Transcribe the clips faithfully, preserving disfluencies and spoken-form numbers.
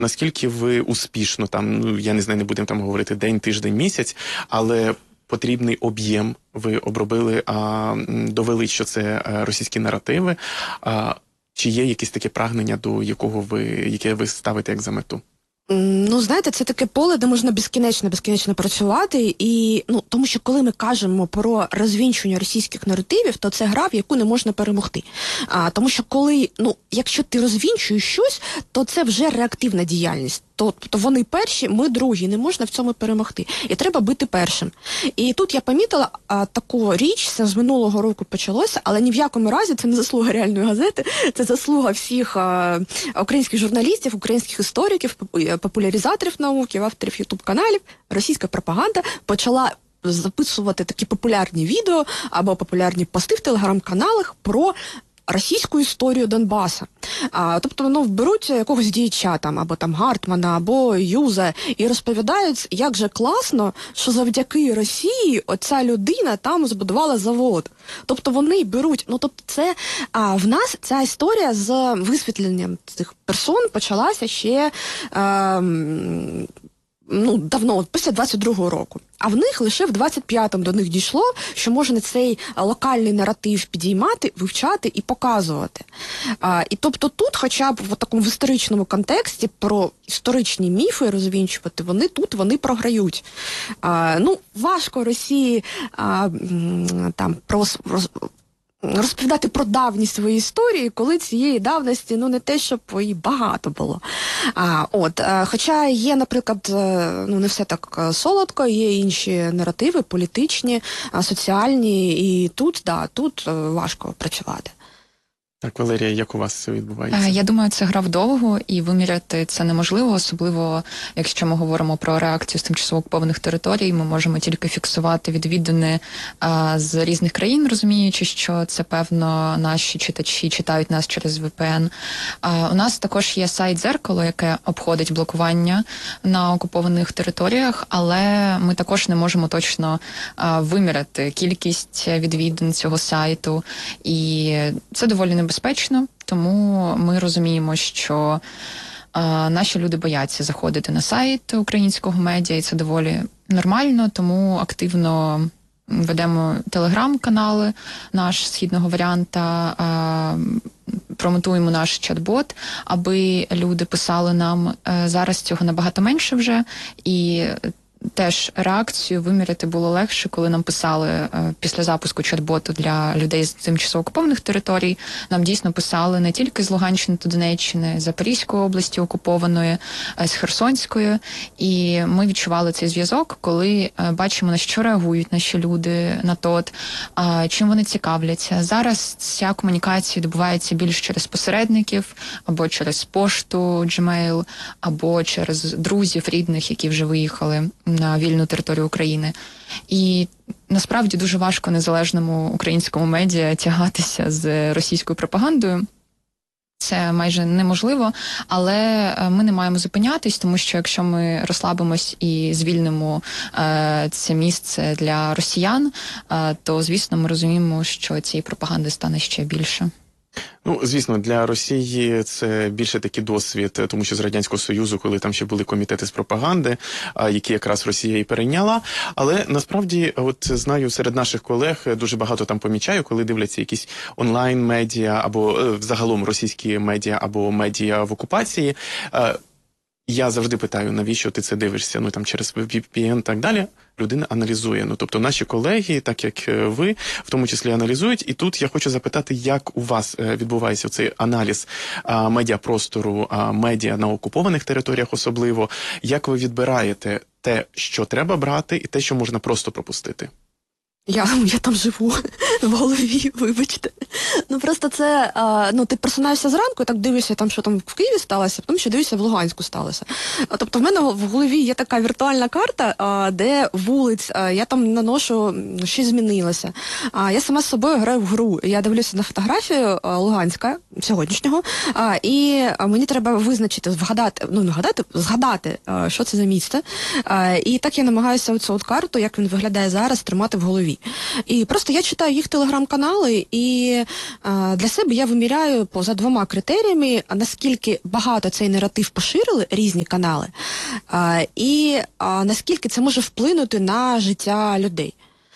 наскільки ви успішно, там, ну, я не знаю, не будемо там говорити день, тиждень, місяць, але потрібний об'єм ви обробили, а, довели, що це російські наративи. А, чи є якесь таке прагнення, до якого ви, яке ви ставите як за мету? Ну, знаєте, це таке поле, де можна безкінечно, безкінечно працювати, і, ну, тому що коли ми кажемо про розвінчування російських наративів, то це гра, в яку не можна перемогти. А, тому що коли, ну, якщо ти розвінчуєш щось, то це вже реактивна діяльність. Тобто вони перші, ми другі, не можна в цьому перемогти. І треба бути першим. І тут я помітила а, таку річ, це з минулого року почалося, але ні в якому разі це не заслуга реальної газети, це заслуга всіх а, українських журналістів, українських істориків, популяризаторів науки, авторів ютуб-каналів. Російська пропаганда почала записувати такі популярні відео або популярні пости в телеграм-каналах про російську історію Донбаса. А, тобто, ну, беруть якогось діяча там, або там Гартмана, або Юза, і розповідають, як же класно, що завдяки Росії оця людина там збудувала завод. Тобто вони беруть, ну, тобто це, а в нас ця історія з висвітленням цих персон почалася ще а, ну, давно, після двадцять другого року. А в них лише в двадцять п'ятому до них дійшло, що можна цей локальний наратив підіймати, вивчати і показувати. А, і тобто тут, хоча б в такому в історичному контексті про історичні міфи розвінчувати, вони тут, вони програють. А, ну, важко Росії а, там про розповідати про давні свої історії, коли цієї давності, ну, не те, щоб і багато було. А, от, а, хоча є, наприклад, ну, не все так солодко, є інші наративи, політичні, соціальні, і тут, да, тут важко працювати. Так, Валерія, як у вас це відбувається? Я думаю, це гра вдовго, і виміряти це неможливо, особливо, якщо ми говоримо про реакцію з тимчасово окупованих територій, ми можемо тільки фіксувати відвідини а, з різних країн, розуміючи, що це, певно, наші читачі читають нас через ві пі ен. А, у нас також є сайт «Дзеркало», яке обходить блокування на окупованих територіях, але ми також не можемо точно а, виміряти кількість відвідин цього сайту, і це доволі небезпечно. Безпечно, тому ми розуміємо, що а, наші люди бояться заходити на сайт українського медіа, і це доволі нормально, тому активно ведемо телеграм-канали, наш східного варіанта, а, промотуємо наш чат-бот, аби люди писали нам. Зараз цього набагато менше вже, і теж реакцію виміряти було легше, коли нам писали е, після запуску чат-боту для людей з тимчасово окупованих територій. Нам дійсно писали не тільки з Луганщини та Донеччини, з Запорізької області окупованої, е, з Херсонської. І ми відчували цей зв'язок, коли е, бачимо, на що реагують наші люди на ТОТ, е, чим вони цікавляться. Зараз ця комунікація відбувається більш через посередників, або через пошту, Gmail, або через друзів, рідних, які вже виїхали на вільну територію України. І насправді дуже важко незалежному українському медіа тягатися з російською пропагандою. Це майже неможливо, але ми не маємо зупинятись, тому що якщо ми розслабимось і звільнимо е, це місце для росіян, е, то, звісно, ми розуміємо, що цієї пропаганди стане ще більше. Ну, звісно, для Росії це більше такий досвід, тому що з Радянського Союзу, коли там ще були комітети з пропаганди, які якраз Росія і перейняла. Але насправді, от знаю, серед наших колег дуже багато там помічаю, коли дивляться якісь онлайн-медіа, або взагалом російські медіа, або медіа в окупації. Я завжди питаю, навіщо ти це дивишся, ну там через ві пі ен і так далі. Людина аналізує. Ну, тобто наші колеги, так як ви, в тому числі аналізують. І тут я хочу запитати, як у вас відбувається цей аналіз а, медіапростору, а, медіа на окупованих територіях особливо. Як ви відбираєте те, що треба брати, і те, що можна просто пропустити? Я, я там живу в голові, вибачте. Ну просто це, а, ну ти просинаєшся зранку і так дивишся, там, що там в Києві сталося, потім ще дивишся, в Луганську сталося. А, тобто в мене в голові є така віртуальна карта, а, де вулиць, а, я там наношу, що змінилося. А, я сама з собою граю в гру. Я дивлюся на фотографію а, Луганська, сьогоднішнього, а, і а, мені треба визначити, вгадати, ну не вгадати, згадати, а, що це за місце. А, і так я намагаюся оцю от карту, як він виглядає зараз, тримати в голові. І просто я читаю їх телеграм-канали, і а, для себе я виміряю поза двома критеріями, наскільки багато цей наратив поширили різні канали, а, і а, наскільки це може вплинути на життя людей.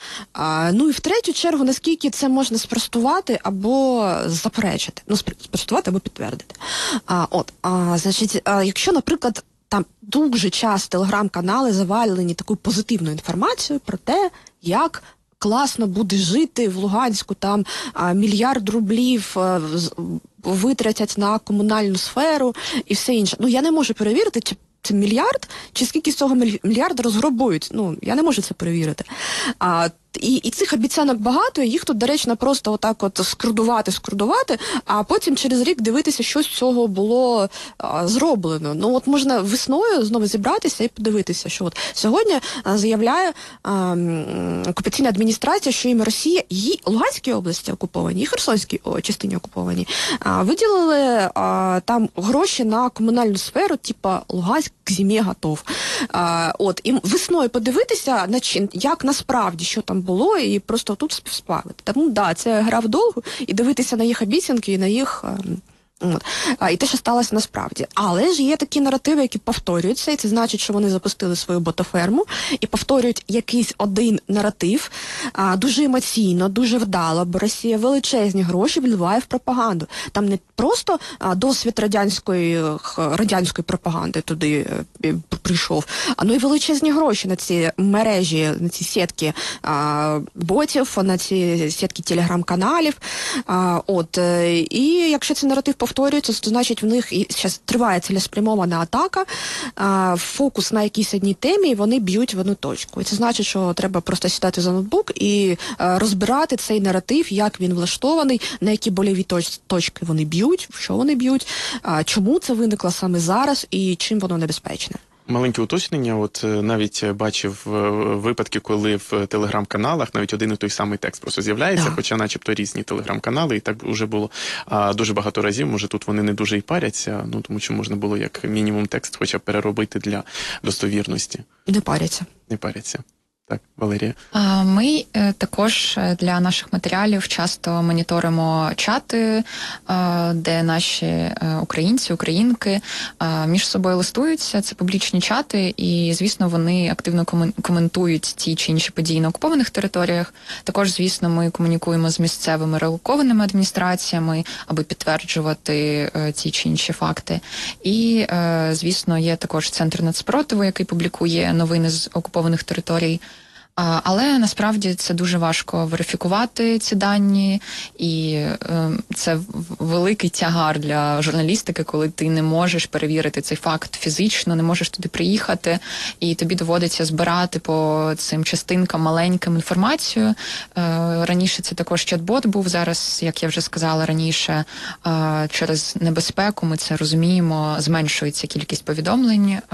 А, ну і в третю чергу, наскільки це можна спростувати або заперечити. Ну, спростувати або підтвердити. А, от, а, значить, а, якщо, наприклад, там дуже часто телеграм-канали завалені такою позитивною інформацією про те, як класно буде жити в Луганську, там а, мільярд рублів а, витратять на комунальну сферу і все інше. Ну, я не можу перевірити, чи це мільярд, чи скільки з цього мільярда розграбують. Ну, я не можу це перевірити. А, і, і цих обіцянок багато, і їх тут доречно просто отак от скрудувати, скрудувати, а потім через рік дивитися, що з цього було а, зроблено. Ну, от можна весною знову зібратися і подивитися, що от сьогодні а, заявляє а, окупаційна адміністрація, що їм Росія, її Луганській області окуповані, і Херсонській о, частині окуповані, а, виділили а, там гроші на комунальну сферу, типа Луганськ к зимі готов. А, от, і весною подивитися, як насправді, що там було, і просто тут співставити. Тому, да, це гра вдовгу, і дивитися на їх обіцянки, і на їх... От. А, і те, що сталося насправді. Але ж є такі наративи, які повторюються, і це значить, що вони запустили свою ботоферму і повторюють якийсь один наратив а, дуже емоційно, дуже вдало, бо Росія величезні гроші вливає в пропаганду. Там не просто а, досвід радянської, радянської пропаганди туди а, прийшов, а ну і величезні гроші на ці мережі, на ці сітки а, ботів, на ці сітки телеграм-каналів. А, от, і якщо це наратив повторюється, то значить в них і зараз триває цілеспрямована атака, а, фокус на якійсь одній темі, і вони б'ють в одну точку. І це значить, що треба просто сідати за ноутбук і а, розбирати цей наратив, як він влаштований, на які больові точ- точки вони б'ють, в що вони б'ють, а, чому це виникло саме зараз і чим воно небезпечне. Маленьке уточнення, от навіть бачив випадки, коли в телеграм-каналах навіть один і той самий текст просто з'являється, Да. хоча начебто різні телеграм-канали, і так вже було а, дуже багато разів, може тут вони не дуже і паряться, ну тому що можна було як мінімум текст хоча б переробити для достовірності. Не паряться. Не паряться. Так, Валерія. А, Ми е, також для наших матеріалів часто моніторимо чати, е, де наші е, українці, українки е, між собою листуються. Це публічні чати, і, звісно, вони активно комен- коментують ті чи інші події на окупованих територіях. Також, звісно, ми комунікуємо з місцевими релокованими адміністраціями, аби підтверджувати е, ті чи інші факти. І, е, звісно, є також Центр нацпротиву, який публікує новини з окупованих територій. А, Але насправді це дуже важко верифікувати ці дані, і е, це великий тягар для журналістики, коли ти не можеш перевірити цей факт фізично, не можеш туди приїхати, і тобі доводиться збирати по цим частинкам маленьким інформацію. Е, раніше це також чат-бот був, зараз, як я вже сказала раніше, е, через небезпеку, ми це розуміємо, зменшується кількість повідомлень е,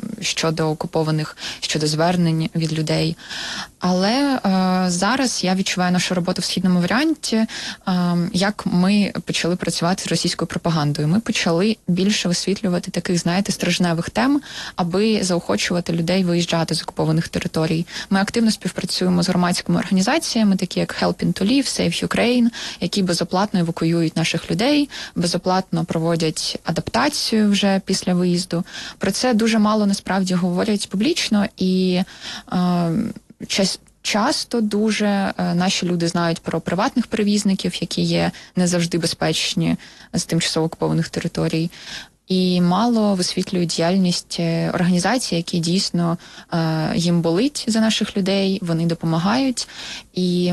щодо окупованих, щодо звернень від людей. Але е, зараз я відчуваю нашу роботу в східному варіанті, е, як ми почали працювати з російською пропагандою. Ми почали більше висвітлювати таких, знаєте, стражневих тем, аби заохочувати людей виїжджати з окупованих територій. Ми активно співпрацюємо з громадськими організаціями, такі як Helping to Live, Save Ukraine, які безоплатно евакуюють наших людей, безоплатно проводять адаптацію вже після виїзду. Про це дуже мало насправді говорять публічно, і е, Час, часто дуже е, наші люди знають про приватних перевізників, які є не завжди безпечні з тимчасово окупованих територій, і мало висвітлюють діяльність організацій, які дійсно е, їм болить за наших людей, вони допомагають. І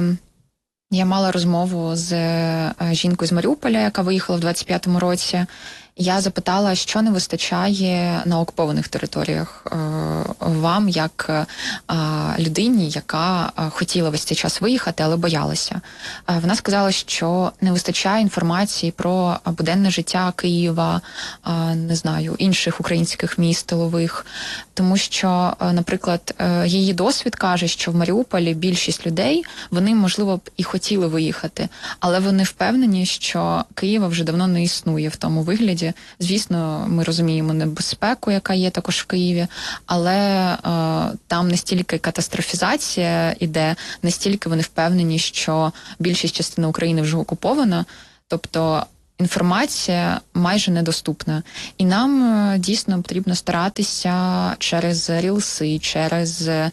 я мала розмову з е, жінкою з Маріуполя, яка виїхала в двадцять п'ятому році. Я запитала, що не вистачає на окупованих територіях е, вам, як е, людині, яка е, хотіла весь цей час виїхати, але боялася. Е, вона сказала, що не вистачає інформації про буденне життя Києва, е, не знаю, інших українських міст тилових, тому що, е, наприклад, е, її досвід каже, що в Маріуполі більшість людей, вони, можливо, б і хотіли виїхати, але вони впевнені, що Києва вже давно не існує в тому вигляді, насправді. Звісно, ми розуміємо небезпеку, яка є також в Києві, але е, там не стільки катастрофізація іде, не стільки вони впевнені, що більшість частини України вже окупована, тобто інформація майже недоступна. І нам е, дійсно потрібно старатися через рілси, через е,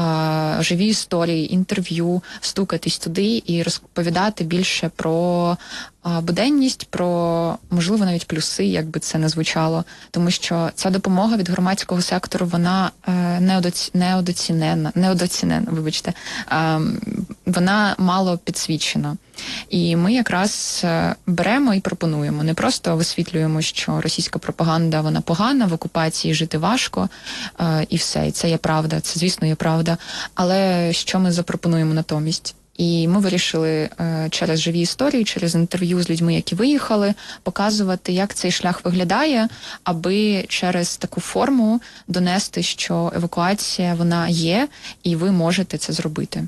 живі історії, інтерв'ю, стукатись туди і розповідати більше про е, буденність, про, можливо, навіть плюси, як би це не звучало. Тому що ця допомога від громадського сектору, вона е, неодоці... неодоцінена, неодоцінена, вибачте, е, вона мало підсвічена. І ми якраз беремо і пропонуємо. Не просто висвітлюємо, що російська пропаганда, вона погана, в окупації жити важко, е, і все. І це є правда, це, звісно, є правда. Але що ми запропонуємо натомість? І ми вирішили е, через живі історії, через інтерв'ю з людьми, які виїхали, показувати, як цей шлях виглядає, аби через таку форму донести, що евакуація, вона є, і ви можете це зробити.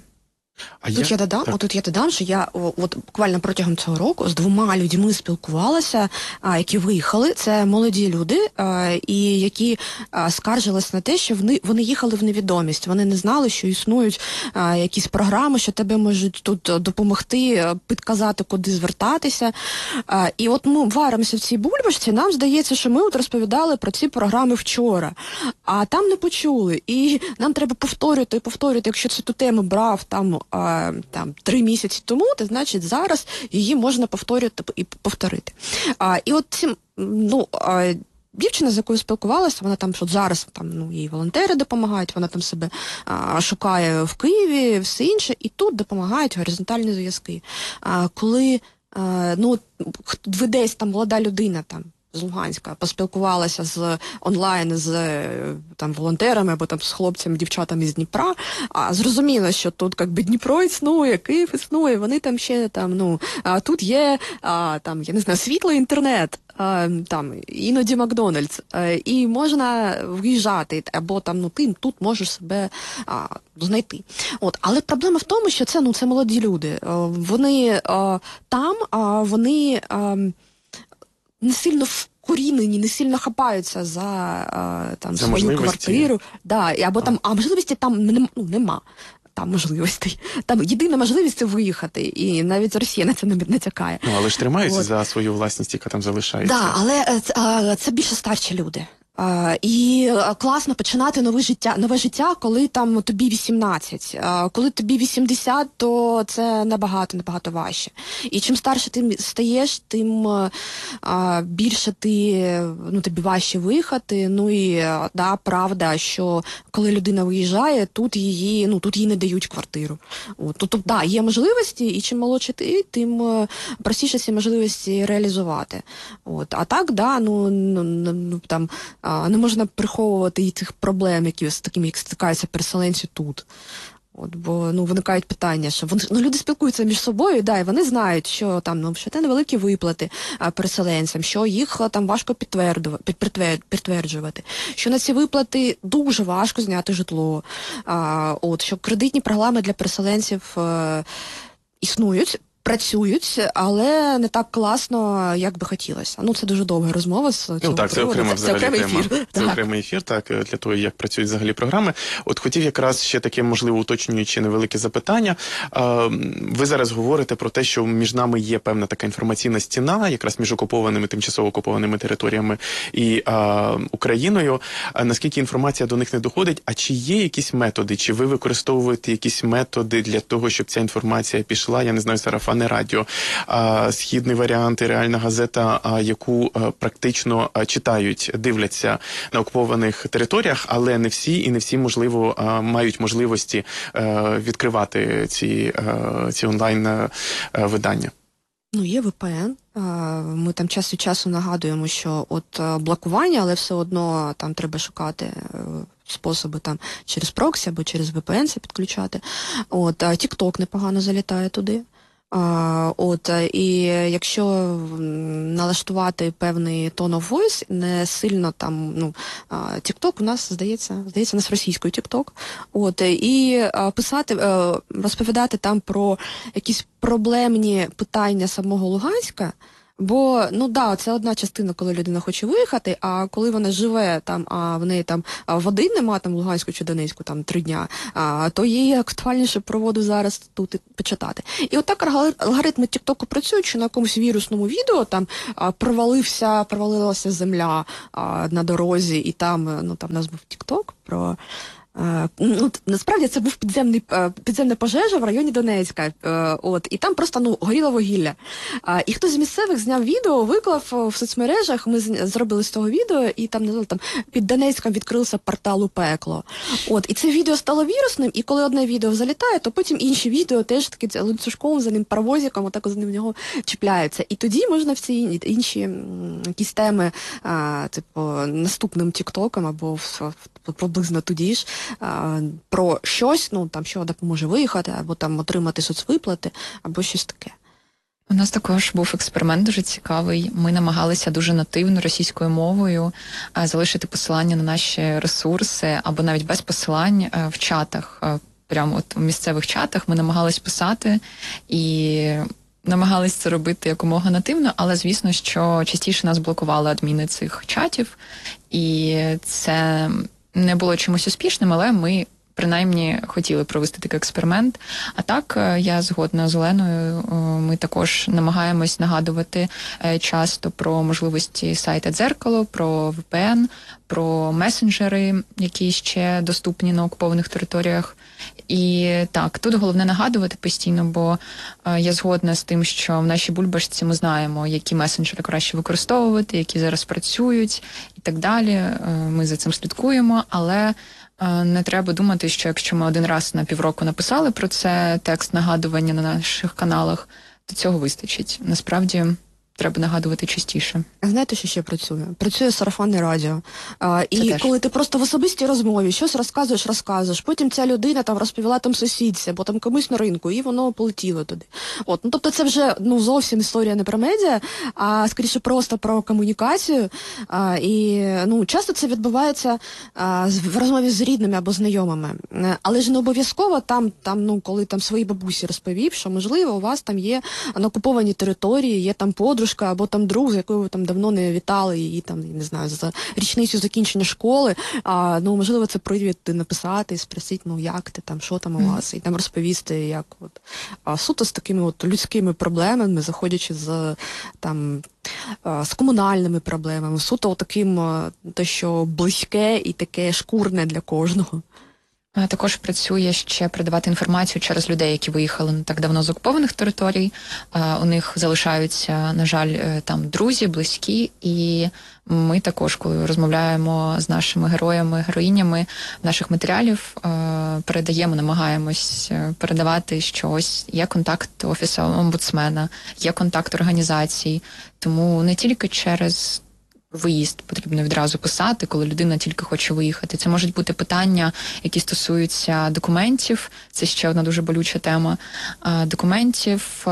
А тут я, я додам, отут я додам, що я о, от буквально протягом цього року з двома людьми спілкувалася, а, які виїхали. Це молоді люди, а, і які а, скаржились на те, що вони, вони їхали в невідомість. Вони не знали, що існують а, якісь програми, що тебе можуть тут допомогти, підказати, куди звертатися. А, і от ми варимося в цій бульбашці, нам здається, що ми от розповідали про ці програми вчора, а там не почули. І нам треба повторювати і повторювати, якщо це ту тему брав там А, там три місяці тому, то значить зараз її можна повторювати і повторити. А, і от цим, ну, а, дівчина, з якою спілкувалася, вона там, що зараз там, ну, їй волонтери допомагають, вона там себе а, шукає в Києві, все інше, і тут допомагають горизонтальні зв'язки. А, коли, а, ну, ви десь там молода людина там, з Луганська, поспілкувалася з онлайн з там волонтерами або там з хлопцями, дівчатами з Дніпра, а зрозуміло, що тут якби Дніпро існує, Київ існує, вони там ще там, ну, а тут є а, там, я не знаю, світло, інтернет, а, там іноді Макдональдс, а, і можна виїжджати, або там, ну, ти тут можеш себе а, знайти. От, але проблема в тому, що це, ну, це молоді люди. А, вони а, там, а, вони а, не сильно вкорінені, не сильно хапаються за а, там за свою квартиру. Да, або а. там, а можливості там нема, ну, нема. Там можливостей. Там єдина можливість – це виїхати. І навіть Росія на це не натякає. Ну, але ж тримаються От. за свою власність, яка там залишається. Так, да, але це, це більше старші люди. Uh, і uh, класно починати нове життя, нове життя, коли там тобі вісімнадцять. Uh, коли тобі вісімдесят, то це набагато, набагато важче. І чим старше ти стаєш, тим uh, більше ти, ну, тобі важче виїхати. Ну і, uh, да, правда, що коли людина виїжджає, тут її, ну, тут їй не дають квартиру. От, тобто, да, є можливості, і чим молодше ти, тим uh, простіше ці можливості реалізувати. От, а так, да, ну, ну, ну там, А, не можна приховувати і цих проблем, які з такими, як стикаються переселенці тут. От, бо, ну, виникають питання, що вони, ну, люди спілкуються між собою, да, і вони знають, що там, ну, що це невеликі виплати а, переселенцям, що їх а, там важко підтверджувати, підтверджувати, що на ці виплати дуже важко зняти житло, а, от, що кредитні програми для переселенців а, існують, працюють, але не так класно, як би хотілося. Ну, це дуже довга розмова з цього Ну, так, це окрема взагалі це окремий тема. ефір. Це так. окремий ефір, так, для того, як працюють взагалі програми. От хотів якраз ще таке, можливо, уточнюючи невелике запитання. Ви зараз говорите про те, що між нами є певна така інформаційна стіна, якраз між окупованими, тимчасово окупованими територіями і а, Україною. А наскільки інформація до них не доходить, а чи є якісь методи, чи ви використовуєте якісь методи для того, щоб ця інформація пішла, я не знаю, сарафан не радіо, а, східний варіант, реальна газета, а, яку а, практично а, читають, дивляться на окупованих територіях, але не всі і не всі, можливо, а, мають можливості а, відкривати ці, а, ці онлайн-видання. Ну, є ве пе ен. Ми там час від часу нагадуємо, що от блокування, але все одно там треба шукати способи там через проксі або через ве пе ен це підключати. От, TikTok непогано залітає туди. А, от, і якщо налаштувати певний tone of voice, не сильно там, ну, TikTok у нас, здається, здається, у нас російською TikTok, от, і а, писати, розповідати там про якісь проблемні питання самого Луганська, Бо, ну да, це одна частина, коли людина хоче виїхати, а коли вона живе там, а в неї там а води нема, там в Луганську чи Донецьку там три дня, а, то їй актуальніше проводу зараз тут і почитати. І отак алгоритми Тіктоку працюють, що на якомусь вірусному відео там а, провалився, провалилася земля а, на дорозі, і там, ну там у нас був Тікток про... Uh, ну, насправді це був підземний, uh, підземна пожежа в районі Донецька, uh, от, і там просто, ну, горіло вугілля. Uh, і хтось з місцевих зняв відео, виклав uh, в соцмережах, ми з, зробили з того відео, і там, не знаю, там під Донецьком відкрився портал у пекло. От, і це відео стало вірусним, і коли одне відео залітає, то потім інші відео теж таки ланцюжком за ним паровозиком, отак з ним в нього чіпляються. І тоді можна в ці інші м, якісь теми, uh, типу, наступним тіктоком або в, в, приблизно тоді ж, про щось, ну там що допоможе виїхати, або там отримати соцвиплати, або щось таке. У нас також був експеримент дуже цікавий. Ми намагалися дуже нативно російською мовою залишити посилання на наші ресурси, або навіть без посилань в чатах, прямо от у місцевих чатах ми намагались писати і намагались це робити якомога нативно, але звісно, що частіше нас блокували адміни цих чатів, і це не було чимось успішним, але ми принаймні хотіли провести такий експеримент. А так, я згодна з Оленою, ми також намагаємось нагадувати часто про можливості сайта «Дзеркало», про ві пі ен, про месенджери, які ще доступні на окупованих територіях. І так, тут головне нагадувати постійно, бо я згодна з тим, що в нашій бульбашці ми знаємо, які месенджери краще використовувати, які зараз працюють і так далі. Ми за цим слідкуємо, але не треба думати, що якщо ми один раз на півроку написали про це текст нагадування на наших каналах, то цього вистачить. Насправді, треба нагадувати частіше. Знаєте, що ще працює? Працює сарафанне радіо. А, і теж. Коли ти просто в особистій розмові щось розказуєш, розказуєш, потім ця людина там розповіла там сусідці, або там комусь на ринку, і воно полетіло туди. От, ну тобто це вже ну зовсім історія не про медіа, а скоріше просто про комунікацію. А, і ну часто це відбувається а, в розмові з рідними або знайомими. Але ж не обов'язково там, там, ну коли там своїй бабусі розповів, що можливо у вас там є на окупованій території, є там подружка, або там друг, з якою ви там давно не вітали її, там, не знаю, за річницю закінчення школи, а, ну, можливо, це привід написати, спросити, ну, як ти там, що там у вас, і там розповісти, як от, а, суто з такими от людськими проблемами, заходячи з, там, а, з комунальними проблемами, суто таким, те, що близьке і таке шкурне для кожного. Також працює ще передавати інформацію через людей, які виїхали не так давно з окупованих територій. У них залишаються, на жаль, там друзі, близькі, і ми також, коли розмовляємо з нашими героями, героїнями наших матеріалів, передаємо, намагаємось передавати, що ось є контакт Офісу омбудсмена, є контакт організацій, тому не тільки через виїзд потрібно відразу писати, коли людина тільки хоче виїхати. Це можуть бути питання, які стосуються документів, це ще одна дуже болюча тема, документів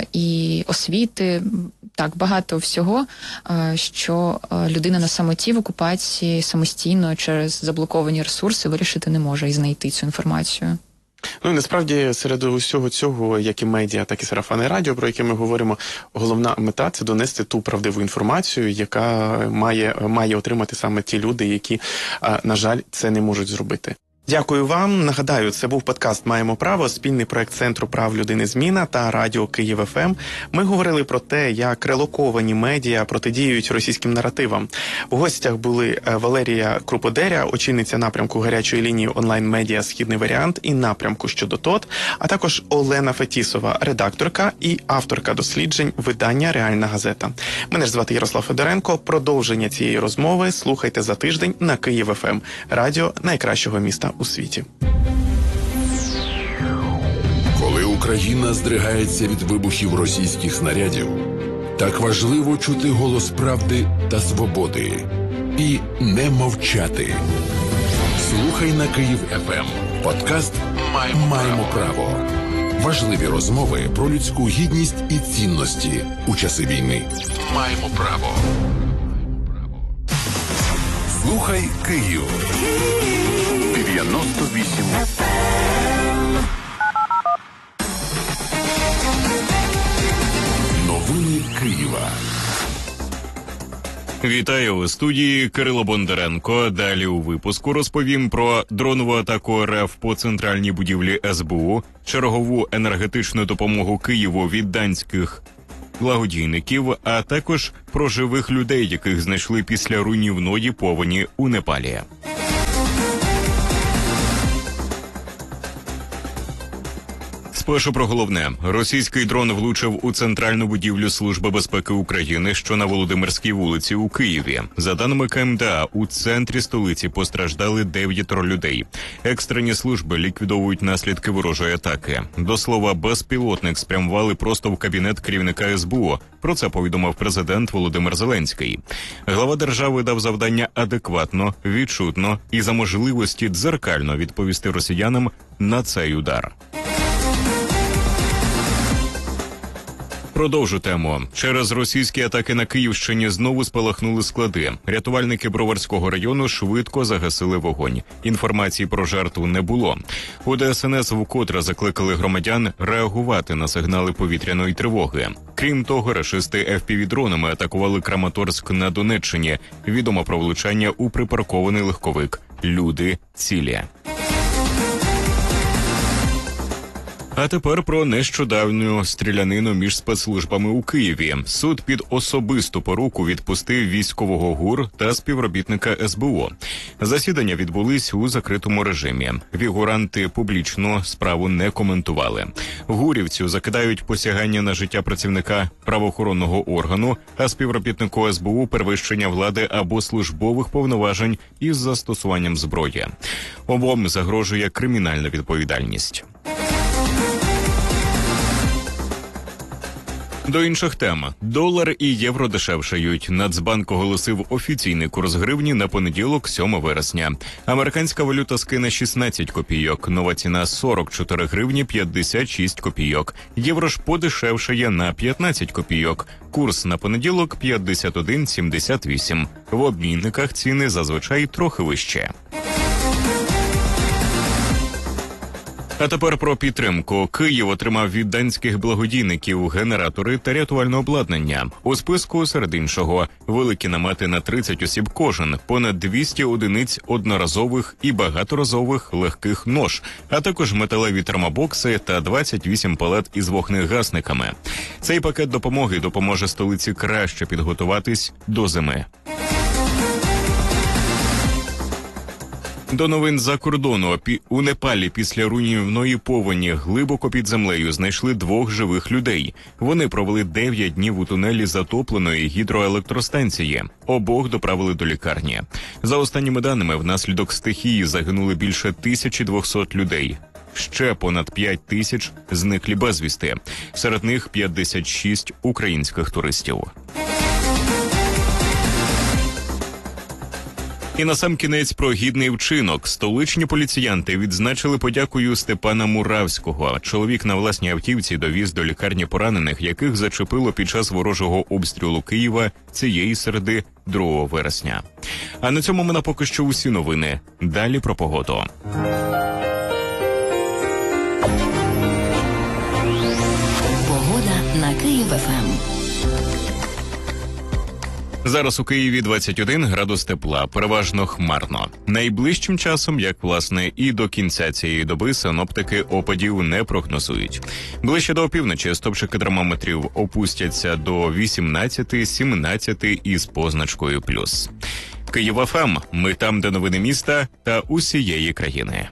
і освіти, так, багато всього, що людина на самоті в окупації самостійно через заблоковані ресурси вирішити не може і знайти цю інформацію. Ну і насправді серед усього цього, як і медіа, так і сарафанне радіо, про яке ми говоримо, головна мета – це донести ту правдиву інформацію, яка має, має отримати саме ті люди, які, на жаль, це не можуть зробити. Дякую вам. Нагадаю, це був подкаст «Маємо право», спільний проект Центру прав людини «Зміна» та радіо «Київ еф ем». Ми говорили про те, як релоковані медіа протидіють російським наративам. У гостях були Валерія Круподеря, очільниця напрямку гарячої лінії онлайн-медіа «Східний варіант» і напрямку «Щодо ТОТ», а також Олена Фетісова, редакторка і авторка досліджень видання «Реальна газета». Мене ж звати Ярослав Федоренко. Продовження цієї розмови слухайте за тиждень на Київ еф ем, радіо найкращого міста у світі. Коли Україна здригається від вибухів російських снарядів, так важливо чути голос правди та свободи і не мовчати. Слухай на Київ еф ем. Подкаст «Маємо, Маємо право». Важливі розмови про людську гідність і цінності у часи війни. Маємо право. Слухай Київ. дев'яносто вісім еф ем. Новини Києва. Вітаю у студії Кирило Бондаренко. Далі у випуску розповім про дронову атаку РФ по центральній будівлі ес бе у, чергову енергетичну допомогу Києву від данських благодійників, а також про живих людей, яких знайшли після руйнівної повені у Непалі. Спершу про головне. Російський дрон влучив у центральну будівлю Служби безпеки України, що на Володимирській вулиці у Києві. За даними ка ем де а, у центрі столиці постраждали дев'ятеро людей. Екстрені служби ліквідовують наслідки ворожої атаки. До слова, безпілотник спрямували просто в кабінет керівника ес бе у. Про це повідомив президент Володимир Зеленський. Глава держави дав завдання адекватно, відчутно і за можливості дзеркально відповісти росіянам на цей удар. Продовжу тему. Через російські атаки на Київщині знову спалахнули склади. Рятувальники Броварського району швидко загасили вогонь. Інформації про жертву не було. У де ес ен ес вкотре закликали громадян реагувати на сигнали повітряної тривоги. Крім того, рашисти еф пі ві-дронами атакували Краматорськ на Донеччині. Відомо про влучання у припаркований легковик. Люди цілі. А тепер про нещодавню стрілянину між спецслужбами у Києві. Суд під особисту поруку відпустив військового ГУР та співробітника ес бе у. Засідання відбулись у закритому режимі. Фігуранти публічно справу не коментували. Гурівцю закидають посягання на життя працівника правоохоронного органу, а співробітнику ес бе у перевищення влади або службових повноважень із застосуванням зброї. Обом загрожує кримінальна відповідальність. До інших тем. Долар і євро дешевшають. Нацбанк оголосив офіційний курс гривні на понеділок, сьомого вересня. Американська валюта скине шістнадцять копійок. Нова ціна сорок чотири гривні п'ятдесят шість копійок. Євро ж подешевшає на п'ятнадцять копійок. Курс на понеділок п'ятдесят один сімдесят вісім. В обмінниках ціни зазвичай трохи вище. А тепер про підтримку. Київ отримав від данських благодійників генератори та рятувальне обладнання. У списку, серед іншого, великі намети на тридцять осіб кожен, понад двісті одиниць одноразових і багаторазових легких нож, а також металеві термобокси та двадцять вісім палет із вогнегасниками. Цей пакет допомоги допоможе столиці краще підготуватись до зими. До новин за кордону. У Непалі після руйнівної повені глибоко під землею знайшли двох живих людей. Вони провели дев'ять днів у тунелі затопленої гідроелектростанції. Обох доправили до лікарні. За останніми даними, внаслідок стихії загинули більше тисячі двохсот людей. Ще понад п'ять тисяч зниклі безвісти. Серед них п'ятдесят шість українських туристів. І насамкінець про гідний вчинок. Столичні поліціянти відзначили подякою Степана Муравського. Чоловік на власній автівці довіз до лікарні поранених, яких зачепило під час ворожого обстрілу Києва цієї середи, другого вересня. А на цьому в мене поки що усі новини. Далі про погоду. Погода на Київ еф ем. Зараз у Києві двадцять один градус тепла, переважно хмарно. Найближчим часом, як власне і до кінця цієї доби, синоптики опадів не прогнозують. Ближче до опівночі стопчики термометрів опустяться до вісімнадцяти сімнадцяти із позначкою плюс. Київ еф ем. Ми там, де новини міста та усієї країни.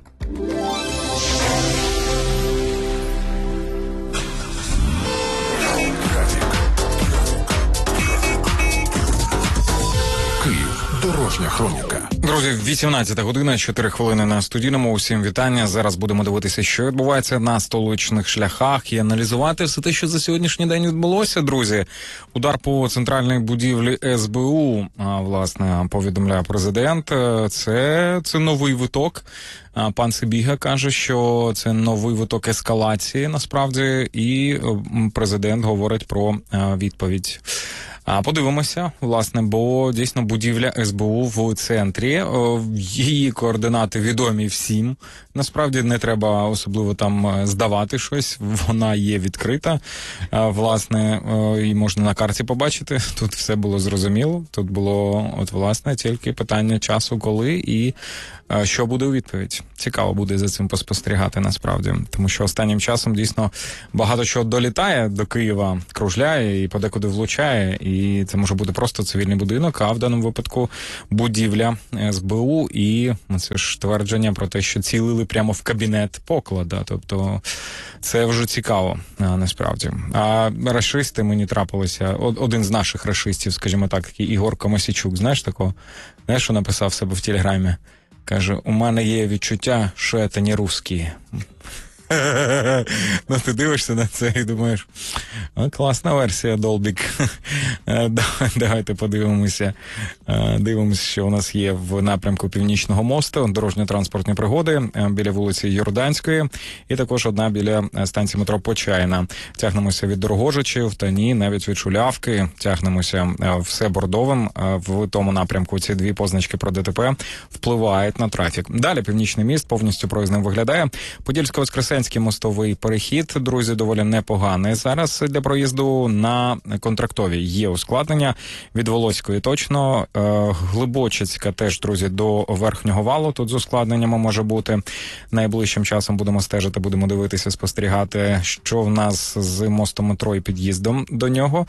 Дорожня хроніка. Друзі, вісімнадцята година, чотири хвилини на студійному. Усім вітання. Зараз будемо дивитися, що відбувається на столичних шляхах і аналізувати все те, що за сьогоднішній день відбулося, друзі. Удар по центральній будівлі ес бе у, власне, повідомляє президент. Це, це новий виток. Пан Сибіга каже, що це новий виток ескалації, насправді, і президент говорить про відповідь. А подивимося, власне, бо дійсно будівля ес бе у в центрі є. О, її координати відомі всім. Насправді не треба особливо там здавати щось. Вона є відкрита. Власне, її можна на карті побачити. Тут все було зрозуміло. Тут було, от, власне, тільки питання часу, коли і що буде у відповідь. Цікаво буде за цим поспостерігати, насправді. Тому що останнім часом, дійсно, багато чого долітає до Києва, кружляє і подекуди влучає. І це може бути просто цивільний будинок, а в даному випадку будівля ес бе у. І це ж твердження про те, що цілили прямо в кабінет поклада. Тобто це вже цікаво, насправді. А рашисти мені трапилися. Один з наших рашистів, скажімо так, такий Ігор Комосійчук, знаєш такого? Знаєш, що написав в себе в Телеграмі? Каже, у мене є відчуття, що це не русські. Ну, ти дивишся на це і думаєш, класна версія, Долбік. Давайте подивимося. Дивимося, що у нас є в напрямку Північного мосту, дорожньо-транспортні пригоди біля вулиці Йорданської і також одна біля станції метро Почайна. Тягнемося від Дорогожичів та ні, навіть від Шулявки. Тягнемося все бордовим в тому напрямку. Ці дві позначки про ДТП впливають на трафік. Далі Північний міст повністю проїзним виглядає. Подільсько-Воскресенський мостовий перехід, друзі, доволі непоганий. Зараз для проїзду на Контрактовій є ускладнення. Від Волоської точно. Глибочицька теж, друзі, до Верхнього валу. Тут з ускладненнями може бути. Найближчим часом будемо стежити, будемо дивитися, спостерігати, що в нас з мостом метро і під'їздом до нього.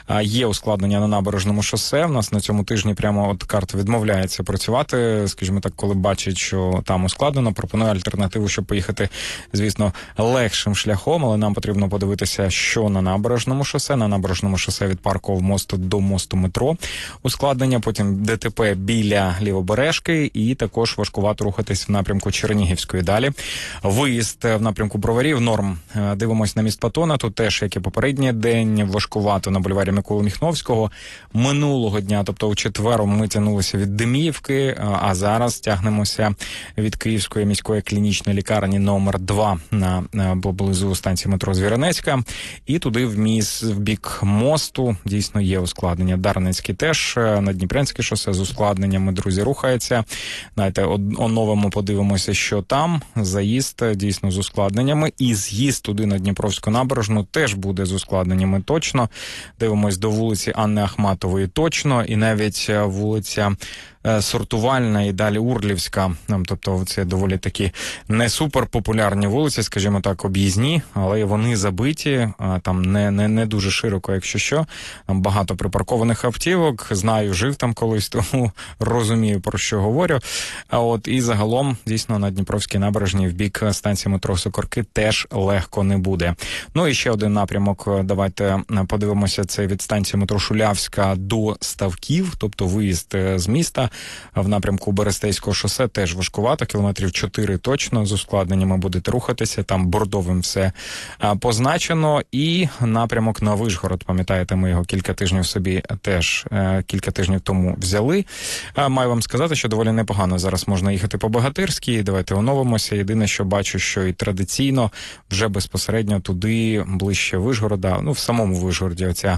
Є ускладнення на Набережному шосе. У нас на цьому тижні прямо от карта відмовляється працювати. Скажімо так, коли бачить, що там ускладнено, пропонує альтернативу, щоб поїхати, звісно, легшим шляхом, але нам потрібно подивитися, що на Набережному шосе. На Набережному шосе від Паркового мосту до мосту метро ускладнення, потім ДТП біля Лівобережки і також важкувато рухатись в напрямку Чернігівської. Далі виїзд в напрямку Броварів, норм. Дивимось на міст Патона, тут теж, як і попередній день, важкувато на бульварі Миколи Міхновського. Минулого дня, тобто у четвер, ми тягнулися від Деміївки, а зараз тягнемося від Київської міської клінічної лікарні номер два на, на поблизу станції метро Звіринецька, і туди в міс, в бік мосту дійсно є ускладнення. Дарницький теж, на Дніпрянське шосе з ускладненнями, друзі, рухається. Знаєте, оновимо, подивимося, що там. Заїзд дійсно з ускладненнями, і з'їзд туди на Дніпровську набережну теж буде з ускладненнями точно. Дивимось до вулиці Анни Ахматової точно, і навіть вулиця Сортувальна і далі Урлівська, тобто це доволі такі не супер популярні вулиці, скажімо так, об'їзні, але вони забиті, там не, не, не дуже широко, якщо що, там багато припаркованих автівок, знаю, жив там колись, тому розумію, про що говорю. А от і загалом, дійсно, на Дніпровській набережній в бік станції метро Сокорки теж легко не буде. Ну і ще один напрямок, давайте подивимося, це від станції метро Шулявська до Ставків, тобто виїзд з міста. В напрямку Берестейського шосе теж важкувато, кілометрів чотири точно, з ускладненнями будете рухатися, там бордовим все позначено. І напрямок на Вишгород, пам'ятаєте, ми його кілька тижнів собі теж кілька тижнів тому взяли. Маю вам сказати, що доволі непогано зараз можна їхати по Богатирській, давайте оновимося. Єдине, що бачу, що і традиційно вже безпосередньо туди, ближче Вишгорода, ну в самому Вишгороді оця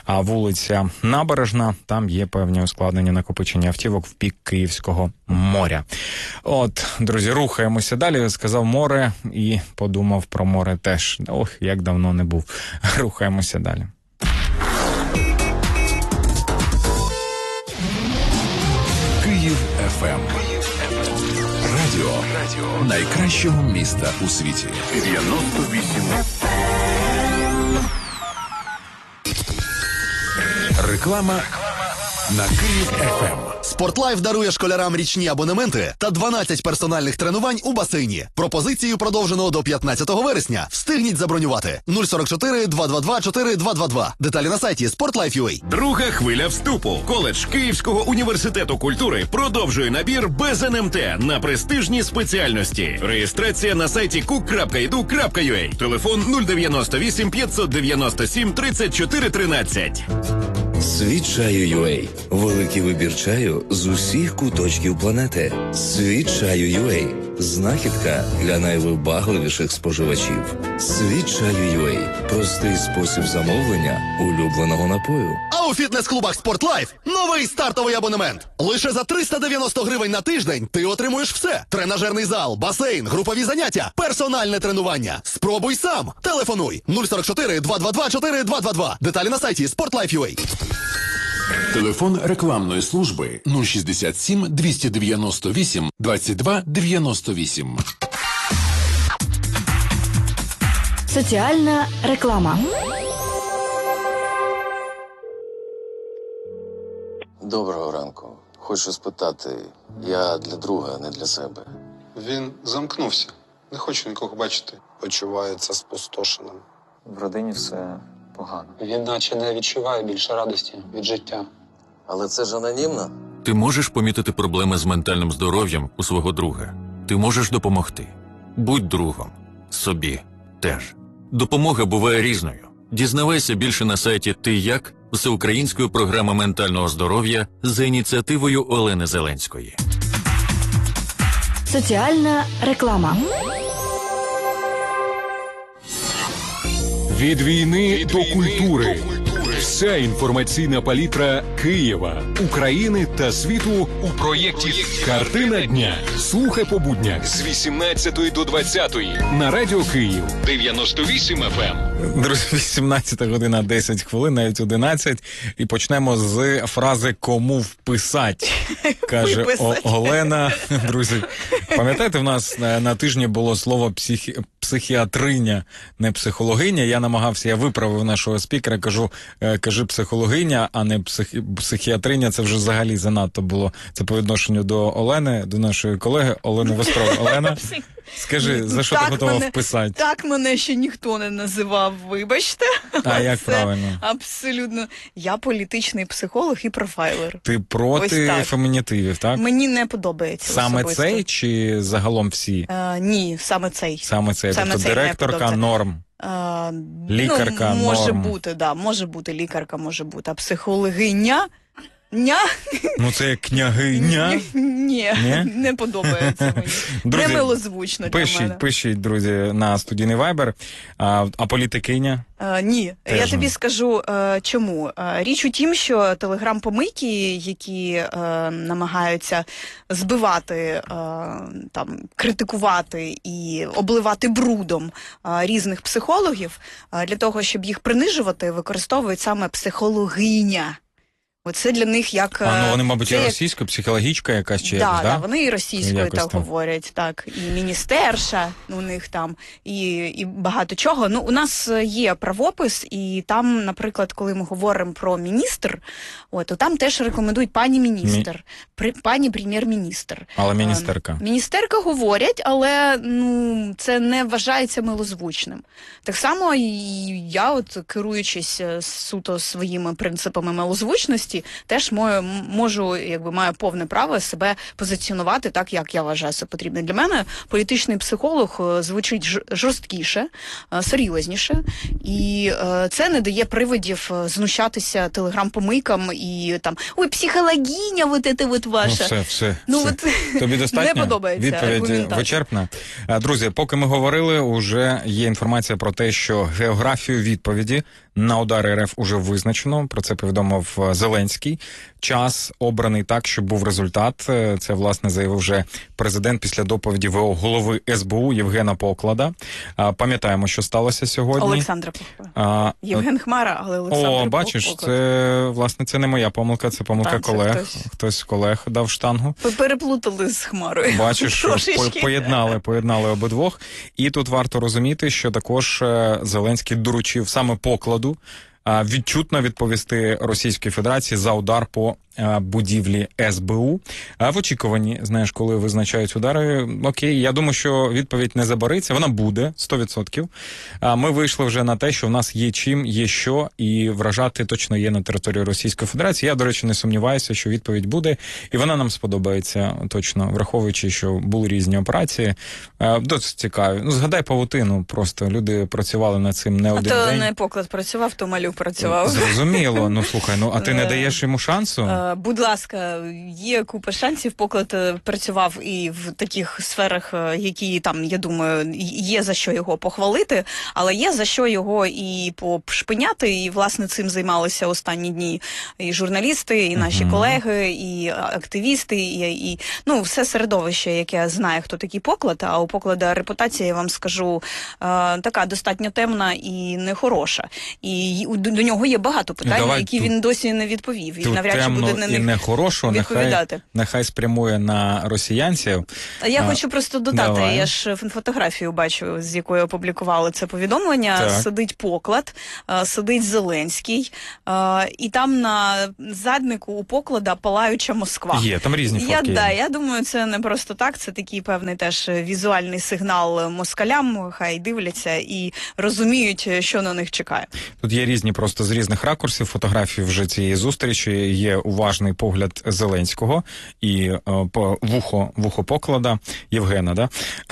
вулиця Набережна, там є певні ускладнення, накопичення автівок в бік Київського моря. От, друзі, рухаємося далі. Сказав море і подумав про море теж. Ох, як давно не був. Рухаємося далі. Київ еф ем. Радіо найкращого міста у світі. дев'яносто вісім. Реклама на Київ еф ем. Спортлайф дарує школярам річні абонементи та дванадцять персональних тренувань у басейні. Пропозицію продовжено до п'ятнадцятого вересня. Встигніть забронювати. нуль сорок чотири два два два чотири два два два. Деталі на сайті спортлайф крапка ю а. Друга хвиля вступу. Коледж Київського університету культури продовжує набір без ен ем те на престижні спеціальності. Реєстрація на сайті кук крапка і ді ю крапка ю а. Телефон нуль дев'яносто вісім п'ятсот дев'яносто сім тридцять чотири тринадцять. Світ чаю ю а. Великий вибір чаю з усіх куточків планети. Світ чаю ю а. Знахідка для найвибагливіших споживачів. Світ чаю ю ей. Простий спосіб замовлення улюбленого напою. А у фітнес-клубах «Спортлайф» новий стартовий абонемент. Лише за триста дев'яносто гривень на тиждень ти отримуєш все. Тренажерний зал, басейн, групові заняття, персональне тренування. Спробуй сам. Телефонуй нуль сорок чотири два два два чотири два два два. Деталі на сайті спортлайф крапка ю ей. Телефон рекламної служби нуль шістдесят сім двісті дев'яносто вісім двадцять два дев'яносто вісім. Соціальна реклама. Доброго ранку. Хочу спитати, я для друга, не для себе. Він замкнувся. Не хочу нікого бачити. Почувається спустошеним. В родині все погано. Він наче не відчуває більше радості від життя. Але це ж анонімно. Ти можеш помітити проблеми з ментальним здоров'ям у свого друга. Ти можеш допомогти. Будь другом. Собі теж. Допомога буває різною. Дізнавайся більше на сайті «Ти як?» всеукраїнської програми ментального здоров'я за ініціативою Олени Зеленської. Соціальна реклама. Від війни до культури. Вся інформаційна палітра Києва, України та світу у проєкті «Картина дня». Слухай по буднях з вісімнадцятої до двадцятої на Радіо Київ дев'яносто вісім еф ем. Друзі, вісімнадцята година десять хвилин, навіть одинадцять. І почнемо з фрази «кому вписать», каже О- Олена. Друзі, пам'ятаєте, в нас на, на тижні було слово психі... психіатриня, не психологиня. Я намагався, я виправив нашого спікера, кажу, кажи психологиня, а не психі... психіатриня. Це вже взагалі занадто було. Це по відношенню до Олени, до нашої колеги Олени Востров. Олена, скажи, за що так ти готова мене, вписати? Так мене ще ніхто не називав, вибачте. А як Це правильно? Абсолютно. Я політичний психолог і профайлер. Ти проти так. фемінітивів, так? Мені не подобається Саме особисто. цей чи загалом всі? Е, ні, саме цей. Саме цей. Саме тобто цей директорка норм. Е, Лікарка ну, може норм. бути, да, може бути лікарка, може бути. А психологиня? Ня? Ну це як княгиня. Ні, Ні? не подобається мені. Друзі, Немилозвучно для пишіть, мене. пишіть, друзі, на студійний вайбер. А, а політикиня? Е, ні, Теж я тобі ні. скажу, е, чому. Е, річ у тім, що телеграм-помийки, які е, намагаються збивати, е, там, критикувати і обливати брудом е, різних психологів, е, для того, щоб їх принижувати, використовують саме психологиня. Оце для них як... А, ну вони, мабуть, і як... російська, психологічка якась чи да, якось, да, да? вони і російською Якось так так. говорять, так, і міністерша у них там, і, і багато чого. Ну, у нас є правопис, і там, наприклад, коли ми говоримо про міністр, от, то там теж рекомендують пані міністр, Мі... при, пані прем'єр-міністр. Але міністерка. А, міністерка говорять, але ну, це не вважається милозвучним. Так само і я, от, керуючись суто своїми принципами милозвучності, теж мою, можу, якби маю повне право себе позиціонувати так, як я вважаю це потрібно. Для мене політичний психолог звучить жорсткіше, серйозніше, і це не дає приводів знущатися телеграм-помийкам і там ой, психологиня, вот это вот ваша. Ну все, все. Ну, все. от, тобі достатньо? не подобається Відповідь аргументація. вичерпна. Друзі, поки ми говорили, уже є інформація про те, що географію відповіді на удари РФ уже визначено. Про це повідомив Зеленський. Час обраний так, щоб був результат. Це, власне, заявив вже президент після доповіді ВО голови ес бе у Євгена Поклада. Пам'ятаємо, що сталося сьогодні. Олександра Поклада. Євген Хмара, але Олександр О, Поклад. бачиш, це, власне, це не моя помилка, це помилка Так, це колег. хтось. Хтось з колег дав штангу. Ви переплутали з Хмарою. Бачиш, що Трошечки. поєднали, поєднали обидвох. І тут варто розуміти, що також Зеленський доручив саме Покладу відчутно відповісти Російській Федерації за удар по будівлі ес бе у. А в очікуванні, знаєш, коли визначають удари, окей, я думаю, що відповідь не забариться, вона буде, сто відсотків. А ми вийшли вже на те, що в нас є чим, є що, і вражати точно є на території Російської Федерації. Я, до речі, не сумніваюся, що відповідь буде, і вона нам сподобається точно, враховуючи, що були різні операції. Досить цікаві. Ну, згадай павутину, просто люди працювали над цим не А один то день. не Поклад працював, то Малюк працював. Зрозуміло. Ну, слухай, ну, а ти не даєш йому шансу? Е, Будь ласка, є купа шансів. Поклад е, працював і в таких сферах, е, які там, я думаю, є за що його похвалити, але є за що його і пошпиняти, і, власне, цим займалися останні дні і журналісти, і наші Мгм. колеги, і активісти, і, і ну, все середовище, яке знає, хто такий Поклад, а у Поклада репутація, я вам скажу, е, така достатньо темна і нехороша. І й- до, до нього є багато питань, давай які тут- він досі не відповів. І Ту навряд чи темну буде на і них нехорошу, нехай, відповідати. нехай спрямує на росіянців. А я А, хочу просто додати, давай. я ж фотографію бачу, з якої опублікували це повідомлення. Так. Сидить Поклад, е, сидить Зеленський, е, і там на заднику у Поклада палаюча Москва. Є, там різні Я, фотки. да, я думаю, це не просто так, це такий певний теж візуальний сигнал москалям, хай дивляться і розуміють, що на них чекає. Тут є різні просто з різних ракурсів фотографії вже цієї зустрічі. Є уважний погляд Зеленського і е, по вухо, вухо Поклада Євгена, да?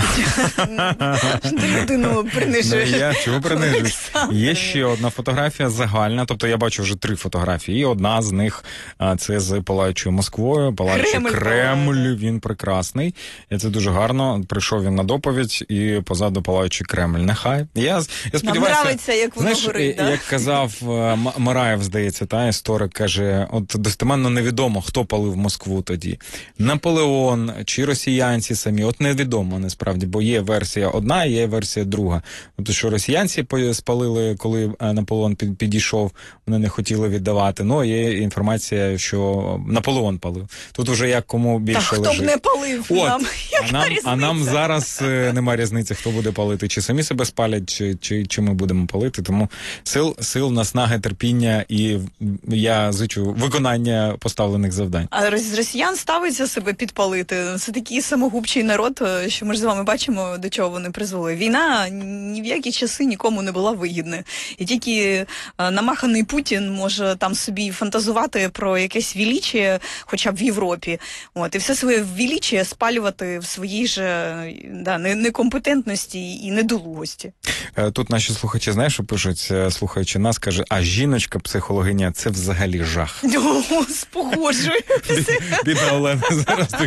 Ти людину принижуєш. Ну, я чого принижуєш? Олександр. Є ще одна фотографія загальна, тобто я бачу вже три фотографії, і одна з них а, це з палаючою Москвою, палаючий Кремль Кремль, він прекрасний, і це дуже гарно, прийшов він на доповідь, і позаду палаючий Кремль. Нехай. Я, я Нам сподіваюся, нравиться, як воно знаєш, горить, да? як казав е, М- Мараєв, здається, та історик, каже, от достеменно невідомо, хто палив Москву тоді. Наполеон чи росіянці самі, от невідомо насправді, бо є версія одна, є версія друга. Тобто, що росіянці по- спалили, коли е, Наполеон під- підійшов, вони не хотіли віддавати. Ну, є інформація, що Наполеон палив. Тут вже як кому більше Та хто б лежить. не палив От, нам? а нам, а нам зараз е, нема різниці, хто буде палити, чи самі себе спалять, чи, чи, чи ми будемо палити. Тому сил, сил, наснаги, терпіння і я зичу виконання поставлених завдань. А роз- росіян ставиться себе підпалити. Це такий самогубчий народ, е, що ми ж з вами бачимо, до чого вони призвели. Війна ні в які часи нікому не була вигідна. І тільки е, намаханий Путін може там собі фантазувати про якесь віліччя, хоча б в Європі. От, і все своє віліччя спалювати в своїй же е, да, не- некомпетентності і недолугості. Е, Тут наші слухачі, знаєш, що пишуть, Е, слухаючи нас, каже, а жіночка-психологиня – це взагалі жах. О, спогоджую. Бідна Олена зараз так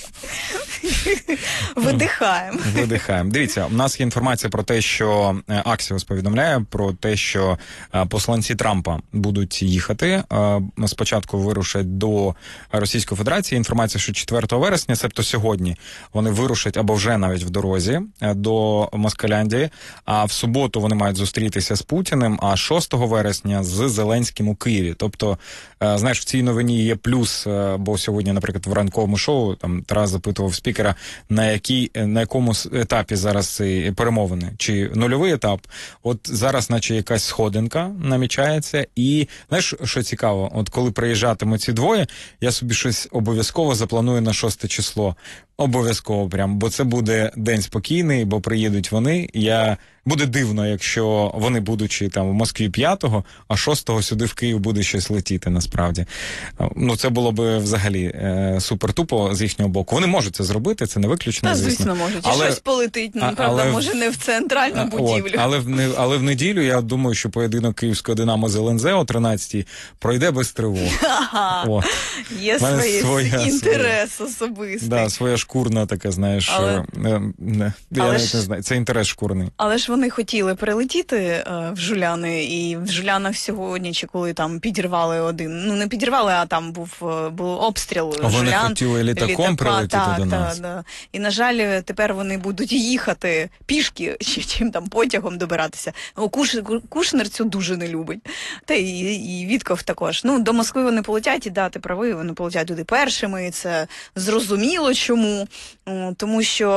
Видихаємо. видихаємо. Дивіться, у нас є інформація про те, що е, Axios повідомляє про те, що е, посланці Трампа будуть їхати. Е, Спочатку вирушать до Російської Федерації. Інформація, що четвертого вересня, себто сьогодні, вони вирушать або вже навіть в дорозі е, до Москаляндії, а в суботу вони мають зустрітися з Путіним, а шостого вересня з Зеленським у Києві. Тобто, е, знаєш, в цій новині є плюс, е, бо сьогодні, наприклад, в ранковому шоу там Тарас запитував спікера, на якій, на якому с- етапі зараз ці перемовини, чи нульовий етап. От зараз, наче якась сходинка намічається, і знаєш, що цікаво, от коли приїжджатимуть ці двоє, я собі щось обов'язково запланую на шосте число. Обов'язково прям, бо це буде день спокійний, бо приїдуть вони. Я буде дивно, якщо вони, будучи там в Москві п'ятого, а шостого сюди в Київ буде щось летіти насправді. Ну це було би взагалі е, супер тупо з їхнього боку. Вони можуть це зробити, це не виключно. Та, звісно, звісно, можуть. І Але- щось полетить, ну, а- правда, але в- може не в центральну А, будівлю. От, але, в, не- але в неділю, я думаю, що поєдинок Київського Динамо з ЛНЗ о тринадцятій пройде без тривог. Ага. От. Є В мене свої своя- інтерес особистий. Да, своя шкурна така, знаєш, Але- е, е, не, я Але навіть ж- не знаю, це інтерес шкурний. Але ж вони хотіли прилетіти е, в Жуляни, і в Жулянах сьогодні, чи коли там підірвали один, ну не підірвали, а там був, е, був обстріл А вони Жулян. хотіли літаком прилетіти так, до так, нас. Да. І, на жаль, тепер вони будуть їхати пішки, чи чим там потягом добиратися. О, Куш, Кушнер цю дуже не любить. Та і, і Вітков також. Ну, до Москви вони полетять, і да, ти правий, вони полетять туди першими, і це зрозуміло чому. О, Тому що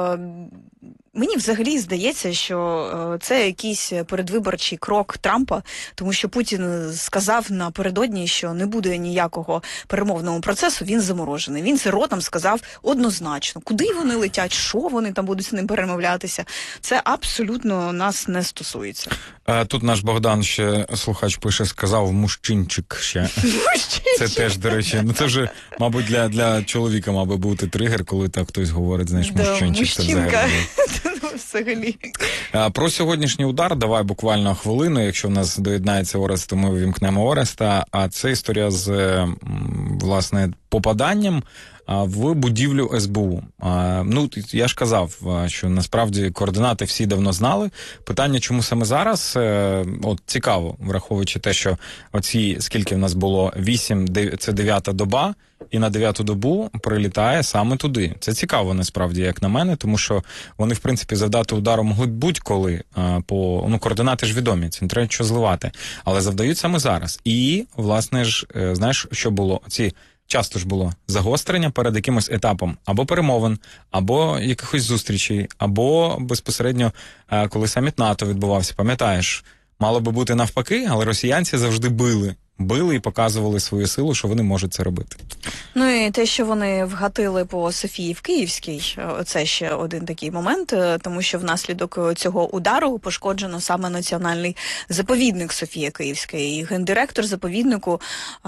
е, мені взагалі здається, що е, це якийсь передвиборчий крок Трампа, тому що Путін сказав напередодні, що не буде ніякого перемовного процесу, він заморожений. Він це ротом сказав однозначно. Куди вони летять, що вони там будуть з ним перемовлятися, це абсолютно нас не стосується. Е, Тут наш Богдан ще, слухач пише, сказав мужчинчик ще. Це теж, до речі, ну це вже, мабуть, для, для чоловіка, мабуть, бути тригер, коли так хтось говорить, знаєш, Да, мужчинчик. Це мужчинка. взагалі. взагалі. Про сьогоднішній удар давай буквально хвилину, якщо в нас доєднається Орест, то ми вимкнемо Ореста. А це історія з, власне, попаданням в будівлю ес бе у. Ну, я ж казав, що насправді координати всі давно знали. Питання, чому саме зараз? От цікаво, враховуючи те, що оці, скільки в нас було, вісім, це дев'ята доба, і на дев'яту добу прилітає саме туди. Це цікаво, насправді, як на мене, тому що вони, в принципі, завдати удару могли б будь-коли, по, ну, координати ж відомі, це не треба нічого зливати, але завдають саме зараз. І, власне ж, знаєш, що було? Ці часто ж було загострення перед якимось етапом або перемовин, або якихось зустрічей, або безпосередньо, коли саміт НАТО відбувався. Пам'ятаєш, мало би бути навпаки, але росіянці завжди били. Били і показували свою силу, що вони можуть це робити. Ну і те, що вони вгатили по Софії в Київській, це ще один такий момент, тому що внаслідок цього удару пошкоджено саме національний заповідник Софія Київська. І гендиректор заповіднику,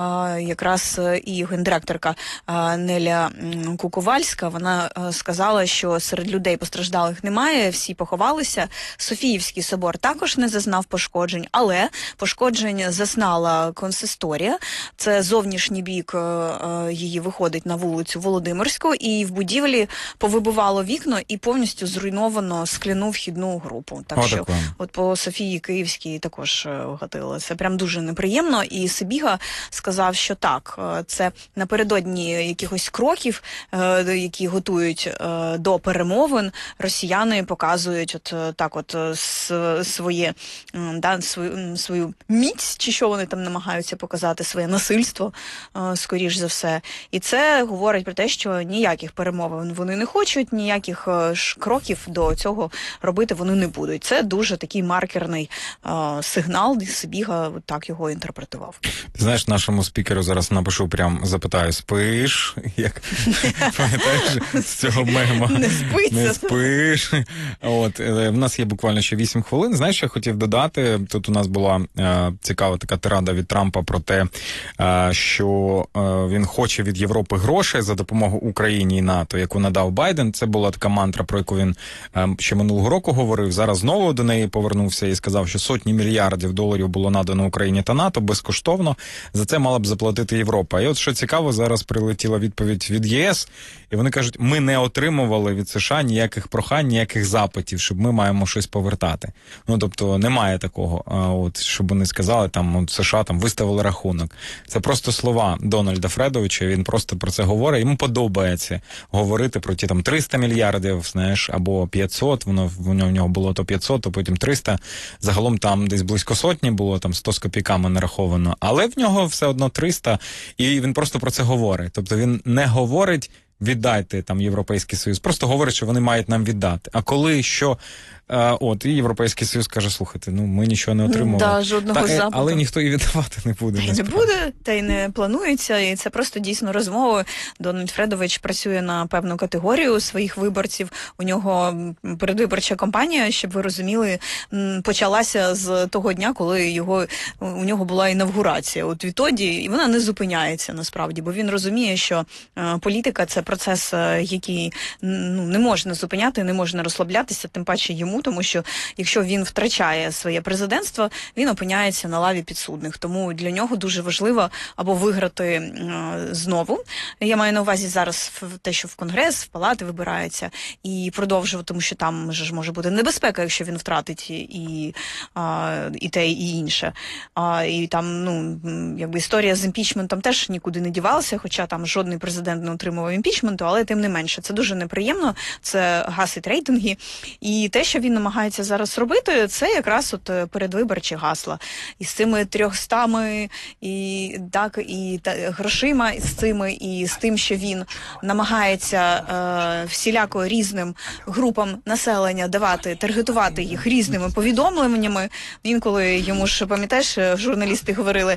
якраз і гендиректорка Неля Кукувальська, вона сказала, що серед людей постраждалих немає, всі поховалися. Софіївський собор також не зазнав пошкоджень, але пошкодження зазнала консистенція. Історія. Це зовнішній бік е, її виходить на вулицю Володимирську, і в будівлі повибивало вікно і повністю зруйновано скляну вхідну групу. Так О, що такое. от по Софії Київській також гатили. Це прям дуже неприємно. І Сибіга сказав, що так, це напередодні якихось кроків, е, які готують е, до перемовин, росіяни показують от так от с, своє, да, свою, свою міць, чи що вони там намагаються показати, своє насильство, скоріш за все. І це говорить про те, що ніяких перемовин вони не хочуть, ніяких ж кроків до цього робити вони не будуть. Це дуже такий маркерний е, сигнал, і Сибіга так його інтерпретував. Ти знаєш, нашому спікеру зараз напишу, прям запитаю, спиш? Як пам'ятаєш з цього мема? Не спиться. Не спиш. От, в нас є буквально ще вісім хвилин. Знаєш, що я хотів додати? Тут у нас була е, цікава така тирада від Трампа про те, що він хоче від Європи грошей за допомогу Україні і НАТО, яку надав Байден. Це була така мантра, про яку він ще минулого року говорив. Зараз знову до неї повернувся і сказав, що сотні мільярдів доларів було надано Україні та НАТО безкоштовно. За це мала б заплатити Європа. І от що цікаво, зараз прилетіла відповідь від ЄС, і вони кажуть, ми не отримували від США ніяких прохань, ніяких запитів, щоб ми маємо щось повертати. Ну, тобто, немає такого, от, щоб вони сказали, там, от, США там виставили рахунок. Це просто слова Дональда Фредовича, він просто про це говорить. Йому подобається говорити про ті там триста мільярдів, знаєш, або п'ятсот, воно в нього було то п'ятсот, то потім триста. Загалом там десь близько сотні було, там сто з копійками нараховано, але в нього все одно триста, і він просто про це говорить. Тобто він не говорить віддайте там Європейський Союз, просто говорить, що вони мають нам віддати. А коли, що, е, от, і Європейський Союз каже, слухайте, ну ми нічого не отримували. Да, жодного та, запиту. Але ніхто і віддавати не буде. І не буде, та й не планується, і це просто дійсно розмови. Дональд Фредович працює на певну категорію своїх виборців. У нього передвиборча кампанія, щоб ви розуміли, почалася з того дня, коли його, у нього була інавгурація. От відтоді, і вона не зупиняється насправді, бо він розуміє, що е, політика – це процес, який ну, не можна зупиняти, не можна розслаблятися, тим паче йому, тому що якщо він втрачає своє президентство, він опиняється на лаві підсудних. Тому для нього дуже важливо або виграти е, знову. Я маю на увазі зараз те, що в Конгрес, в Палати вибирається, і продовжувати, тому що там ж може бути небезпека, якщо він втратить і, а, і те, і інше. А, і там, ну, якби історія з імпічментом теж нікуди не дівалася, хоча там жодний президент не отримував імпічменту, але тим не менше. Це дуже неприємно, це гасить рейтинги. І те, що він намагається зараз робити, це якраз от передвиборчі гасла. І з цими трьохстами, і так, і та, грошима, і з цими, і з тим, що він намагається е, всіляко різним групам населення давати, таргетувати їх різними повідомленнями. Інколи йому ж, пам'ятаєш, журналісти говорили,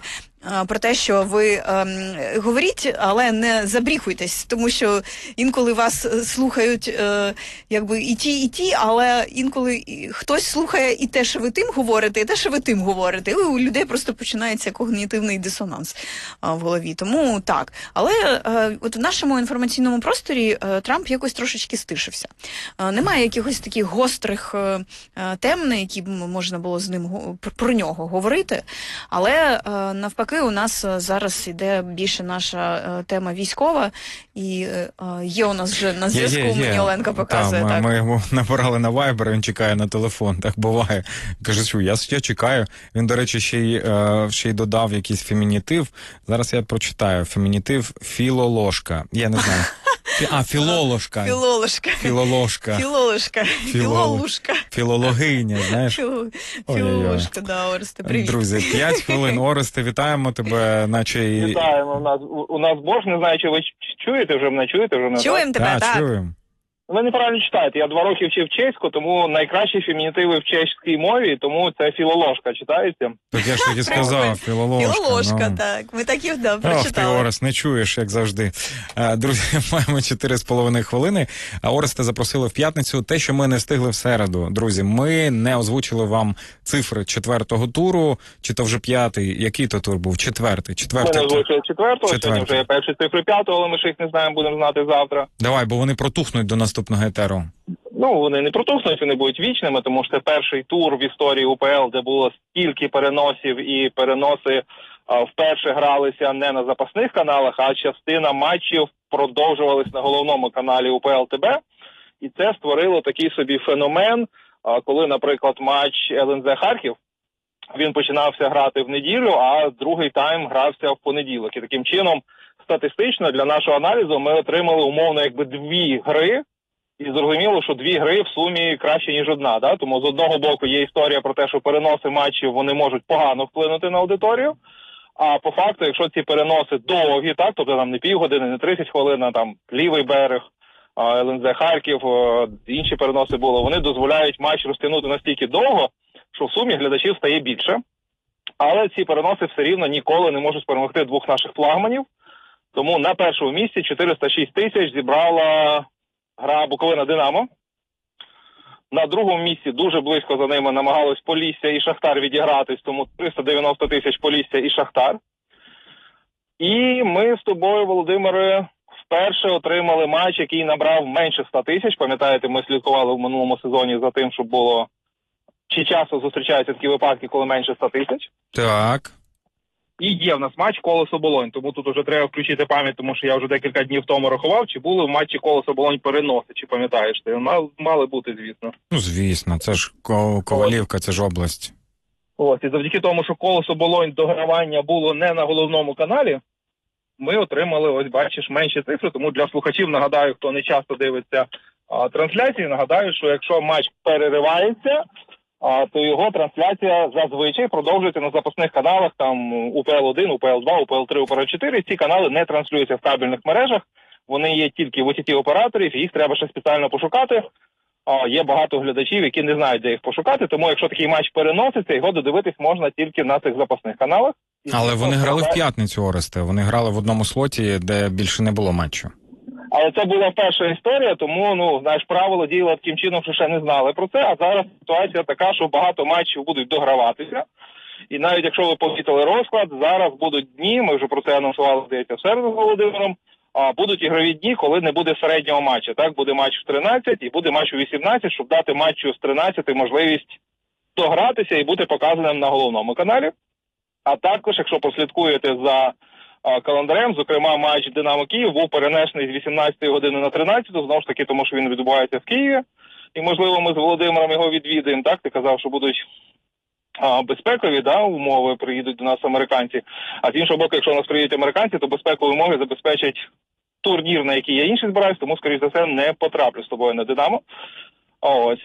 про те, що ви е, говоріть, але не забріхуйтесь, тому що інколи вас слухають е, якби і ті, і ті, але інколи хтось слухає і те, що ви тим говорите, і те, що ви тим говорите. І у людей просто починається когнітивний дисонанс е, в голові. Тому так. Але е, от в нашому інформаційному просторі е, Трамп якось трошечки стишився. Е, немає якихось таких гострих е, тем, на які б можна було з ним про нього говорити, але е, навпаки у нас зараз іде більше наша е, тема військова, і е, є у нас вже на зв'язку, є, є, є. мені Оленка показує. Та, так. Ми, ми його набирали на Viber, він чекає на телефон, так буває. Каже, що я, я чекаю. Він, до речі, ще й, е, ще й додав якийсь фемінітив. Зараз я прочитаю. Фемінітив філоложка. Я не знаю. А, філоложка. Філоложка. Філоложка. Філоложка. Філолушка. Філологиня, знаєш. Філоложка, да, Оресте, привіт. Друзі, п'ять хвилин. Оресте, вітаємо тебе, наче і... Вітаємо. У нас, у нас Бож, не знаю, чи ви чуєте вже мене, чуєте вже мене? Чуємо тебе, так. Чуємо. Ви неправильно читаєте. Я два роки вчив чеську, тому найкращі фемінітиви в чеській мові, тому це філоложка читається. Так я ж таки сказав, філоложка. Філоложка, ну. так. Ми так і да, Ох, ти, прочитали. Орес, не чуєш, як завжди. Друзі, маємо чотири з половиною хвилини. А Оресте запросили в п'ятницю. Те, що ми не встигли в середу. Друзі, ми не озвучили вам цифри четвертого туру, чи то вже п'ятий. Який то тур був? Четвертий. Четвертий Ми не тур. озвучили четвертого, Четвертий. сьогодні вже є перші цифри п'ятого, але ми ще їх не знаємо, будемо знати завтра. Давай, бо вони протухнуть до наступного етеру. Ну, вони не протухнуть, вони будуть вічними, тому що це перший тур в історії УПЛ, де було стільки переносів, і переноси а, вперше гралися не на запасних каналах, а частина матчів продовжувалась на головному каналі УПЛ ТБ. І це створило такий собі феномен, а, коли, наприклад, матч ел ен зет Харків, він починався грати в неділю, а другий тайм грався в понеділок. І таким чином, статистично, для нашого аналізу ми отримали умовно якби дві гри. І зрозуміло, що дві гри в сумі краще, ніж одна. Да? Тому з одного боку є історія про те, що переноси матчів вони можуть погано вплинути на аудиторію. А по факту, якщо ці переноси довгі, так, тобто там не півгодини, не тридцять хвилин, а там лівий берег, ел ен зет Харків, інші переноси були, вони дозволяють матч розтягнути настільки довго, що в сумі глядачів стає більше. Але ці переноси все рівно ніколи не можуть перемогти двох наших флагманів. Тому на першому місці чотириста шість тисяч зібрала гра Буковина-Динамо. На другому місці дуже близько за ними намагалось Полісся і Шахтар відігратись, тому триста дев'яносто тисяч Полісся і Шахтар. І ми з тобою, Володимире, вперше отримали матч, який набрав менше ста тисяч. Пам'ятаєте, ми слідкували в минулому сезоні за тим, щоб було... Чи часто зустрічаються такі випадки, коли менше ста тисяч? Так. І є в нас матч Колос-Оболонь, тому тут вже треба включити пам'ять, тому що я вже декілька днів тому рахував, чи були в матчі Колос-Оболонь переноси, чи пам'ятаєш ти? Мали, мали бути, звісно. Ну, звісно, це ж Ковалівка, це ж область. Ось, і завдяки тому, що Колос-Оболонь догравання було не на головному каналі, ми отримали, ось бачиш, менші цифри, тому для слухачів нагадаю, хто не часто дивиться а, трансляції, нагадаю, що якщо матч переривається, а, то його трансляція зазвичай продовжується на запасних каналах, там У Пе Ел один, У Пе Ел два, У Пе Ел три, У Пе Ел чотири. Ці канали не транслюються в кабельних мережах, вони є тільки в О Ті Ті-операторів, їх треба ще спеціально пошукати. А, є багато глядачів, які не знають, де їх пошукати, тому якщо такий матч переноситься, його додивитись можна тільки на цих запасних каналах. Але вони грали в п'ятницю, Оресте, вони грали в одному слоті, де більше не було матчу. Але це була перша історія, тому, ну, знаєш, правило діяло таким чином, що ще не знали про це, а зараз ситуація така, що багато матчів будуть дограватися. І навіть якщо ви помітили розклад, зараз будуть дні, ми вже про це анонсували, здається, в середу з Володимиром, а будуть ігрові дні, коли не буде середнього матчу. Так, буде матч в тринадцять і буде матч у вісімнадцять, щоб дати матчу з тринадцяти можливість догратися і бути показаним на головному каналі. А також, якщо послідкуєте за а, календарем, зокрема, матч Динамо Київ був перенесений з вісімнадцятої години на тринадцяту, знову ж таки, тому що він відбувається в Києві. І, можливо, ми з Володимиром його відвідаємо. Так, ти казав, що будуть а, безпекові, да, умови, приїдуть до нас американці. А з іншого боку, якщо у нас приїдуть американці, то безпекові умови забезпечать турнір, на який я інший збираюсь, тому, скоріш за все, не потраплю з тобою на Динамо. Ось.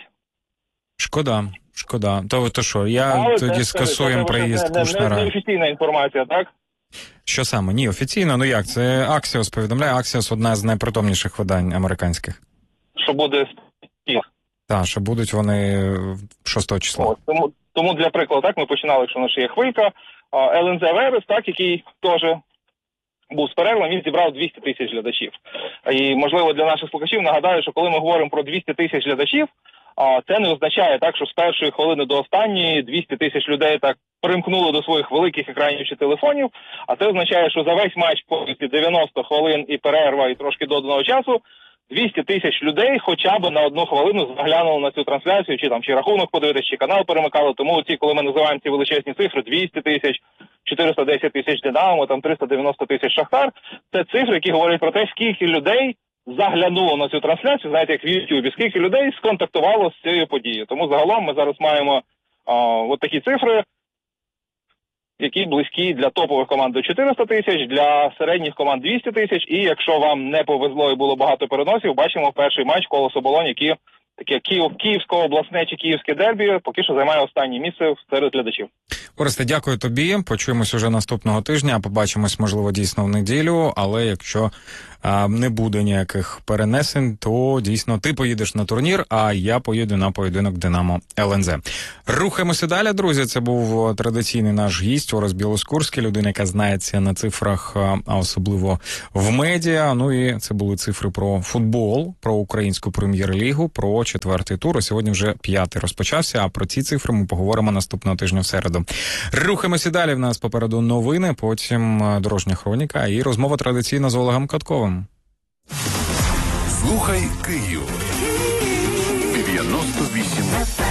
Шкода, шкода. То, то що, я Але тоді це, скасуємо це, приїзд це не, Кушнера. не, не офіційна інформація, так? Що саме? Ні, офіційно, ну як? Це Axios повідомляє. Axios – одна з найпритомніших видань американських. Що буде спів. Так, що будуть вони шостого числа. От, тому, тому для прикладу, так, ми починали, якщо у нас ще є хвилька, ел ен зет Верес, так, який теж був з перервами, він зібрав двісті тисяч глядачів. І, можливо, для наших слухачів нагадаю, що коли ми говоримо про двісті тисяч глядачів, це не означає так, що з першої хвилини до останньої двісті тисяч людей так примкнули до своїх великих екранів чи телефонів, а це означає, що за весь матч, повністю дев'яносто хвилин і перерва, і трошки доданого часу, двісті тисяч людей хоча б на одну хвилину заглянули на цю трансляцію, чи там чи рахунок подивитися, чи канал перемикали. Тому ці, коли ми називаємо ці величезні цифри, двісті тисяч, чотириста десять тисяч Динамо, там триста дев'яносто тисяч Шахтар, це цифри, які говорять про те, скільки людей заглянуло на цю трансляцію, знаєте, як в Ютубі, скільки людей сконтактувало з цією подією. Тому загалом ми зараз маємо а, от такі цифри, які близькі для топових команд до чотириста тисяч, для середніх команд двісті тисяч. І якщо вам не повезло і було багато переносів, бачимо перший матч Колос Оболонь, який таке Київ, Київське обласне чи Київське дербі, поки що займає останнє місце серед глядачів. Оресте, дякую тобі. Почуємось уже наступного тижня. Побачимось, можливо, дійсно в неділю. Але якщо а, не буде ніяких перенесень, то дійсно ти поїдеш на турнір, а я поїду на поєдинок Динамо ел ен зет. Рухаємося далі, друзі. Це був традиційний наш гість Орес Білоскурський, людина, яка знається на цифрах, а особливо в медіа. Ну і це були цифри про футбол, про українську прем'єр-лігу, про четвертий тур. І сьогодні вже п'ятий розпочався, а про ці цифри ми поговоримо наступного тижня в середу. Рухаємося далі. В нас попереду новини, потім дорожня хроніка і розмова традиційна з Олегом Катковим. Слухай Київ. дев'яносто вісім.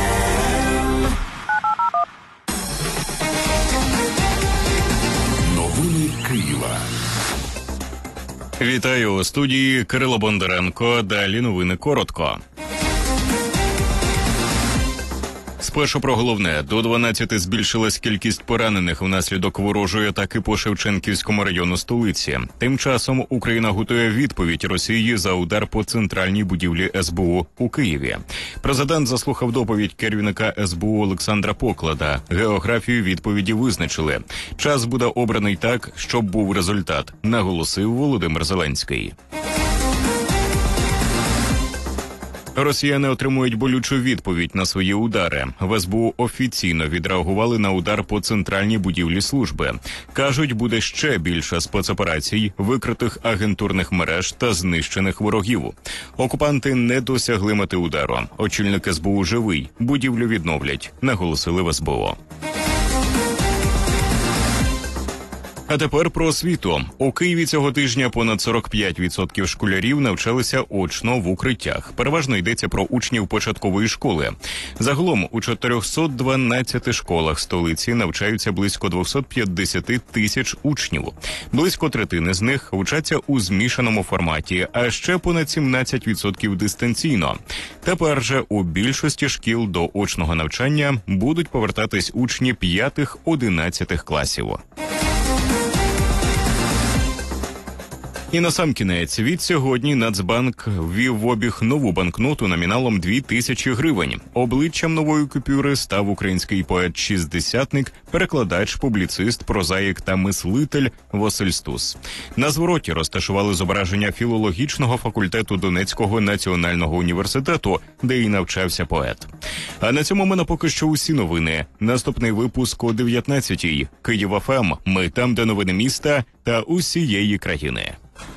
Новини Києва. Вітаю у студії Кирило Бондаренко. Далі новини коротко. Спершу про головне. До дванадцяти збільшилась кількість поранених внаслідок ворожої атаки по Шевченківському району столиці. Тим часом Україна готує відповідь Росії за удар по центральній будівлі ес бе у у Києві. Президент заслухав доповідь керівника ес бе у Олександра Поклада. Географію відповіді визначили. Час буде обраний так, щоб був результат, наголосив Володимир Зеленський. Росіяни отримують болючу відповідь на свої удари. В ес бе у офіційно відреагували на удар по центральній будівлі служби. Кажуть, буде ще більше спецоперацій, викритих агентурних мереж та знищених ворогів. Окупанти не досягли мети удару. Очільник ес бе у живий. Будівлю відновлять, наголосили в ес бе у. А тепер про освіту. У Києві цього тижня понад сорок п'ять відсотків школярів навчалися очно в укриттях. Переважно йдеться про учнів початкової школи. Загалом у чотириста дванадцяти школах столиці навчаються близько двісті п'ятдесят тисяч учнів. Близько третини з них вчаться у змішаному форматі, а ще понад сімнадцять відсотків дистанційно. Тепер же у більшості шкіл до очного навчання будуть повертатись учні п'ятих-одинадцятих класів. І насамкінець, від сьогодні Нацбанк ввів в обіг нову банкноту номіналом дві тисячі гривень. Обличчям нової купюри став український поет-шістдесятник, перекладач, публіцист, прозаїк та мислитель Василь Стус. На звороті розташували зображення філологічного факультету Донецького національного університету, де й навчався поет. А на цьому в мене поки що усі новини. Наступний випуск о дев'ятнадцятій. Київ еф ем. Ми там, де новини міста та усієї країни.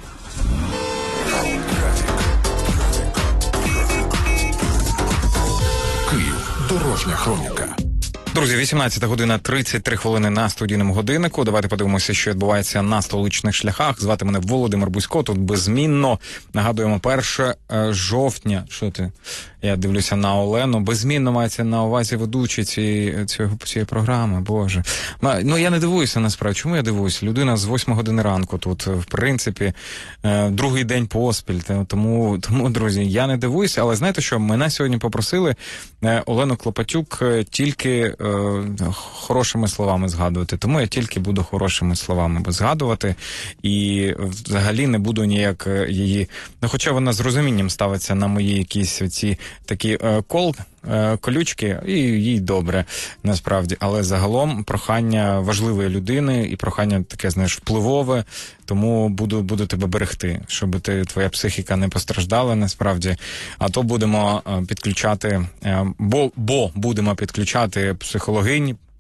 Київ. Дорожня хроніка. Друзі, вісімнадцята година тридцять три хвилини на студійному годиннику. Давайте подивимося, що відбувається на столичних шляхах. Звати мене Володимир Бузько, тут беззмінно. Нагадуємо, перше жовтня. Що ти? Я дивлюся на Олену. Беззмінно мається на увазі ведучі цієї, цієї, цієї програми, боже. Ну, я не дивуюся, насправді. Чому я дивуюся? Людина з восьми години ранку тут, в принципі, другий день поспіль. Тому, тому, друзі, я не дивуюся. Але знаєте що? Мене сьогодні попросили Олену Клопотюк тільки хорошими словами згадувати. Тому я тільки буду хорошими словами згадувати. І взагалі не буду ніяк її... Ну, хоча вона з розумінням ставиться на мої якісь ці такі е, кол, е, колючки, і їй добре, насправді. Але загалом прохання важливої людини і прохання таке, знаєш, впливове, тому буду, буду тебе берегти, щоб ти, твоя психіка не постраждала, насправді. А то будемо підключати, бо, бо будемо підключати психологинь,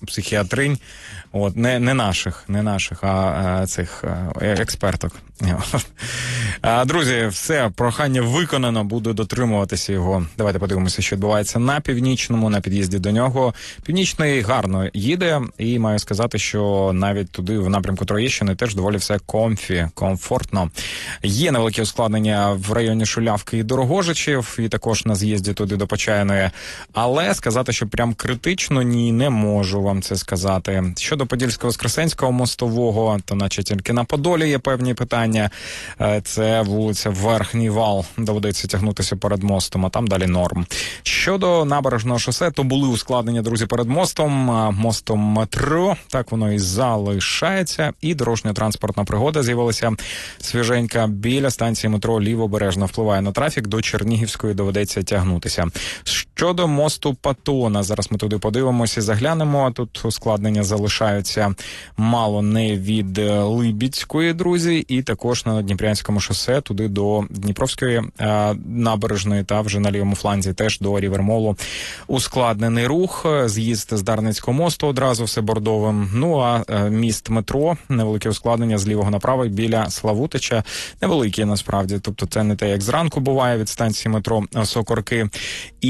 психіатринь, от, не, не наших, не наших, а, а цих а, експерток. А, друзі, все, прохання виконано, буду дотримуватися його. Давайте подивимося, що відбувається на Північному, на під'їзді до нього. Північний гарно їде, і маю сказати, що навіть туди, в напрямку Троєщини, теж доволі все комфі, комфортно. Є невеликі ускладнення в районі Шулявки і Дорогожичів, і також на з'їзді туди до Почайної. Але сказати, що прям критично, ні, не можу вам це сказати. Щодо Подільсько-Воскресенського мостового, то наче тільки на Подолі є певні питання. Це вулиця Верхній Вал, доведеться тягнутися перед мостом, а там далі норм. Щодо Набережного шосе, то були ускладнення, друзі, перед мостом, мостом метро, так воно і залишається, і дорожньо-транспортна пригода з'явилася свіженька біля станції метро Лівобережна, впливає на трафік, до Чернігівської доведеться тягнутися. Щодо мосту Патона, зараз ми туди подивимося і заглянемо, тут ускладнення залишаються мало не від Либідської, друзі, і також на Дніпрянському шосе, туди до Дніпровської е, набережної та вже на лівому фланзі теж до Рівермолу ускладнений рух, з'їзд з Дарницького мосту одразу все бордовим, ну а е, міст метро, невелике ускладнення з лівого направо біля Славутича, невеликі насправді, тобто це не те, як зранку буває від станції метро Сокорки. І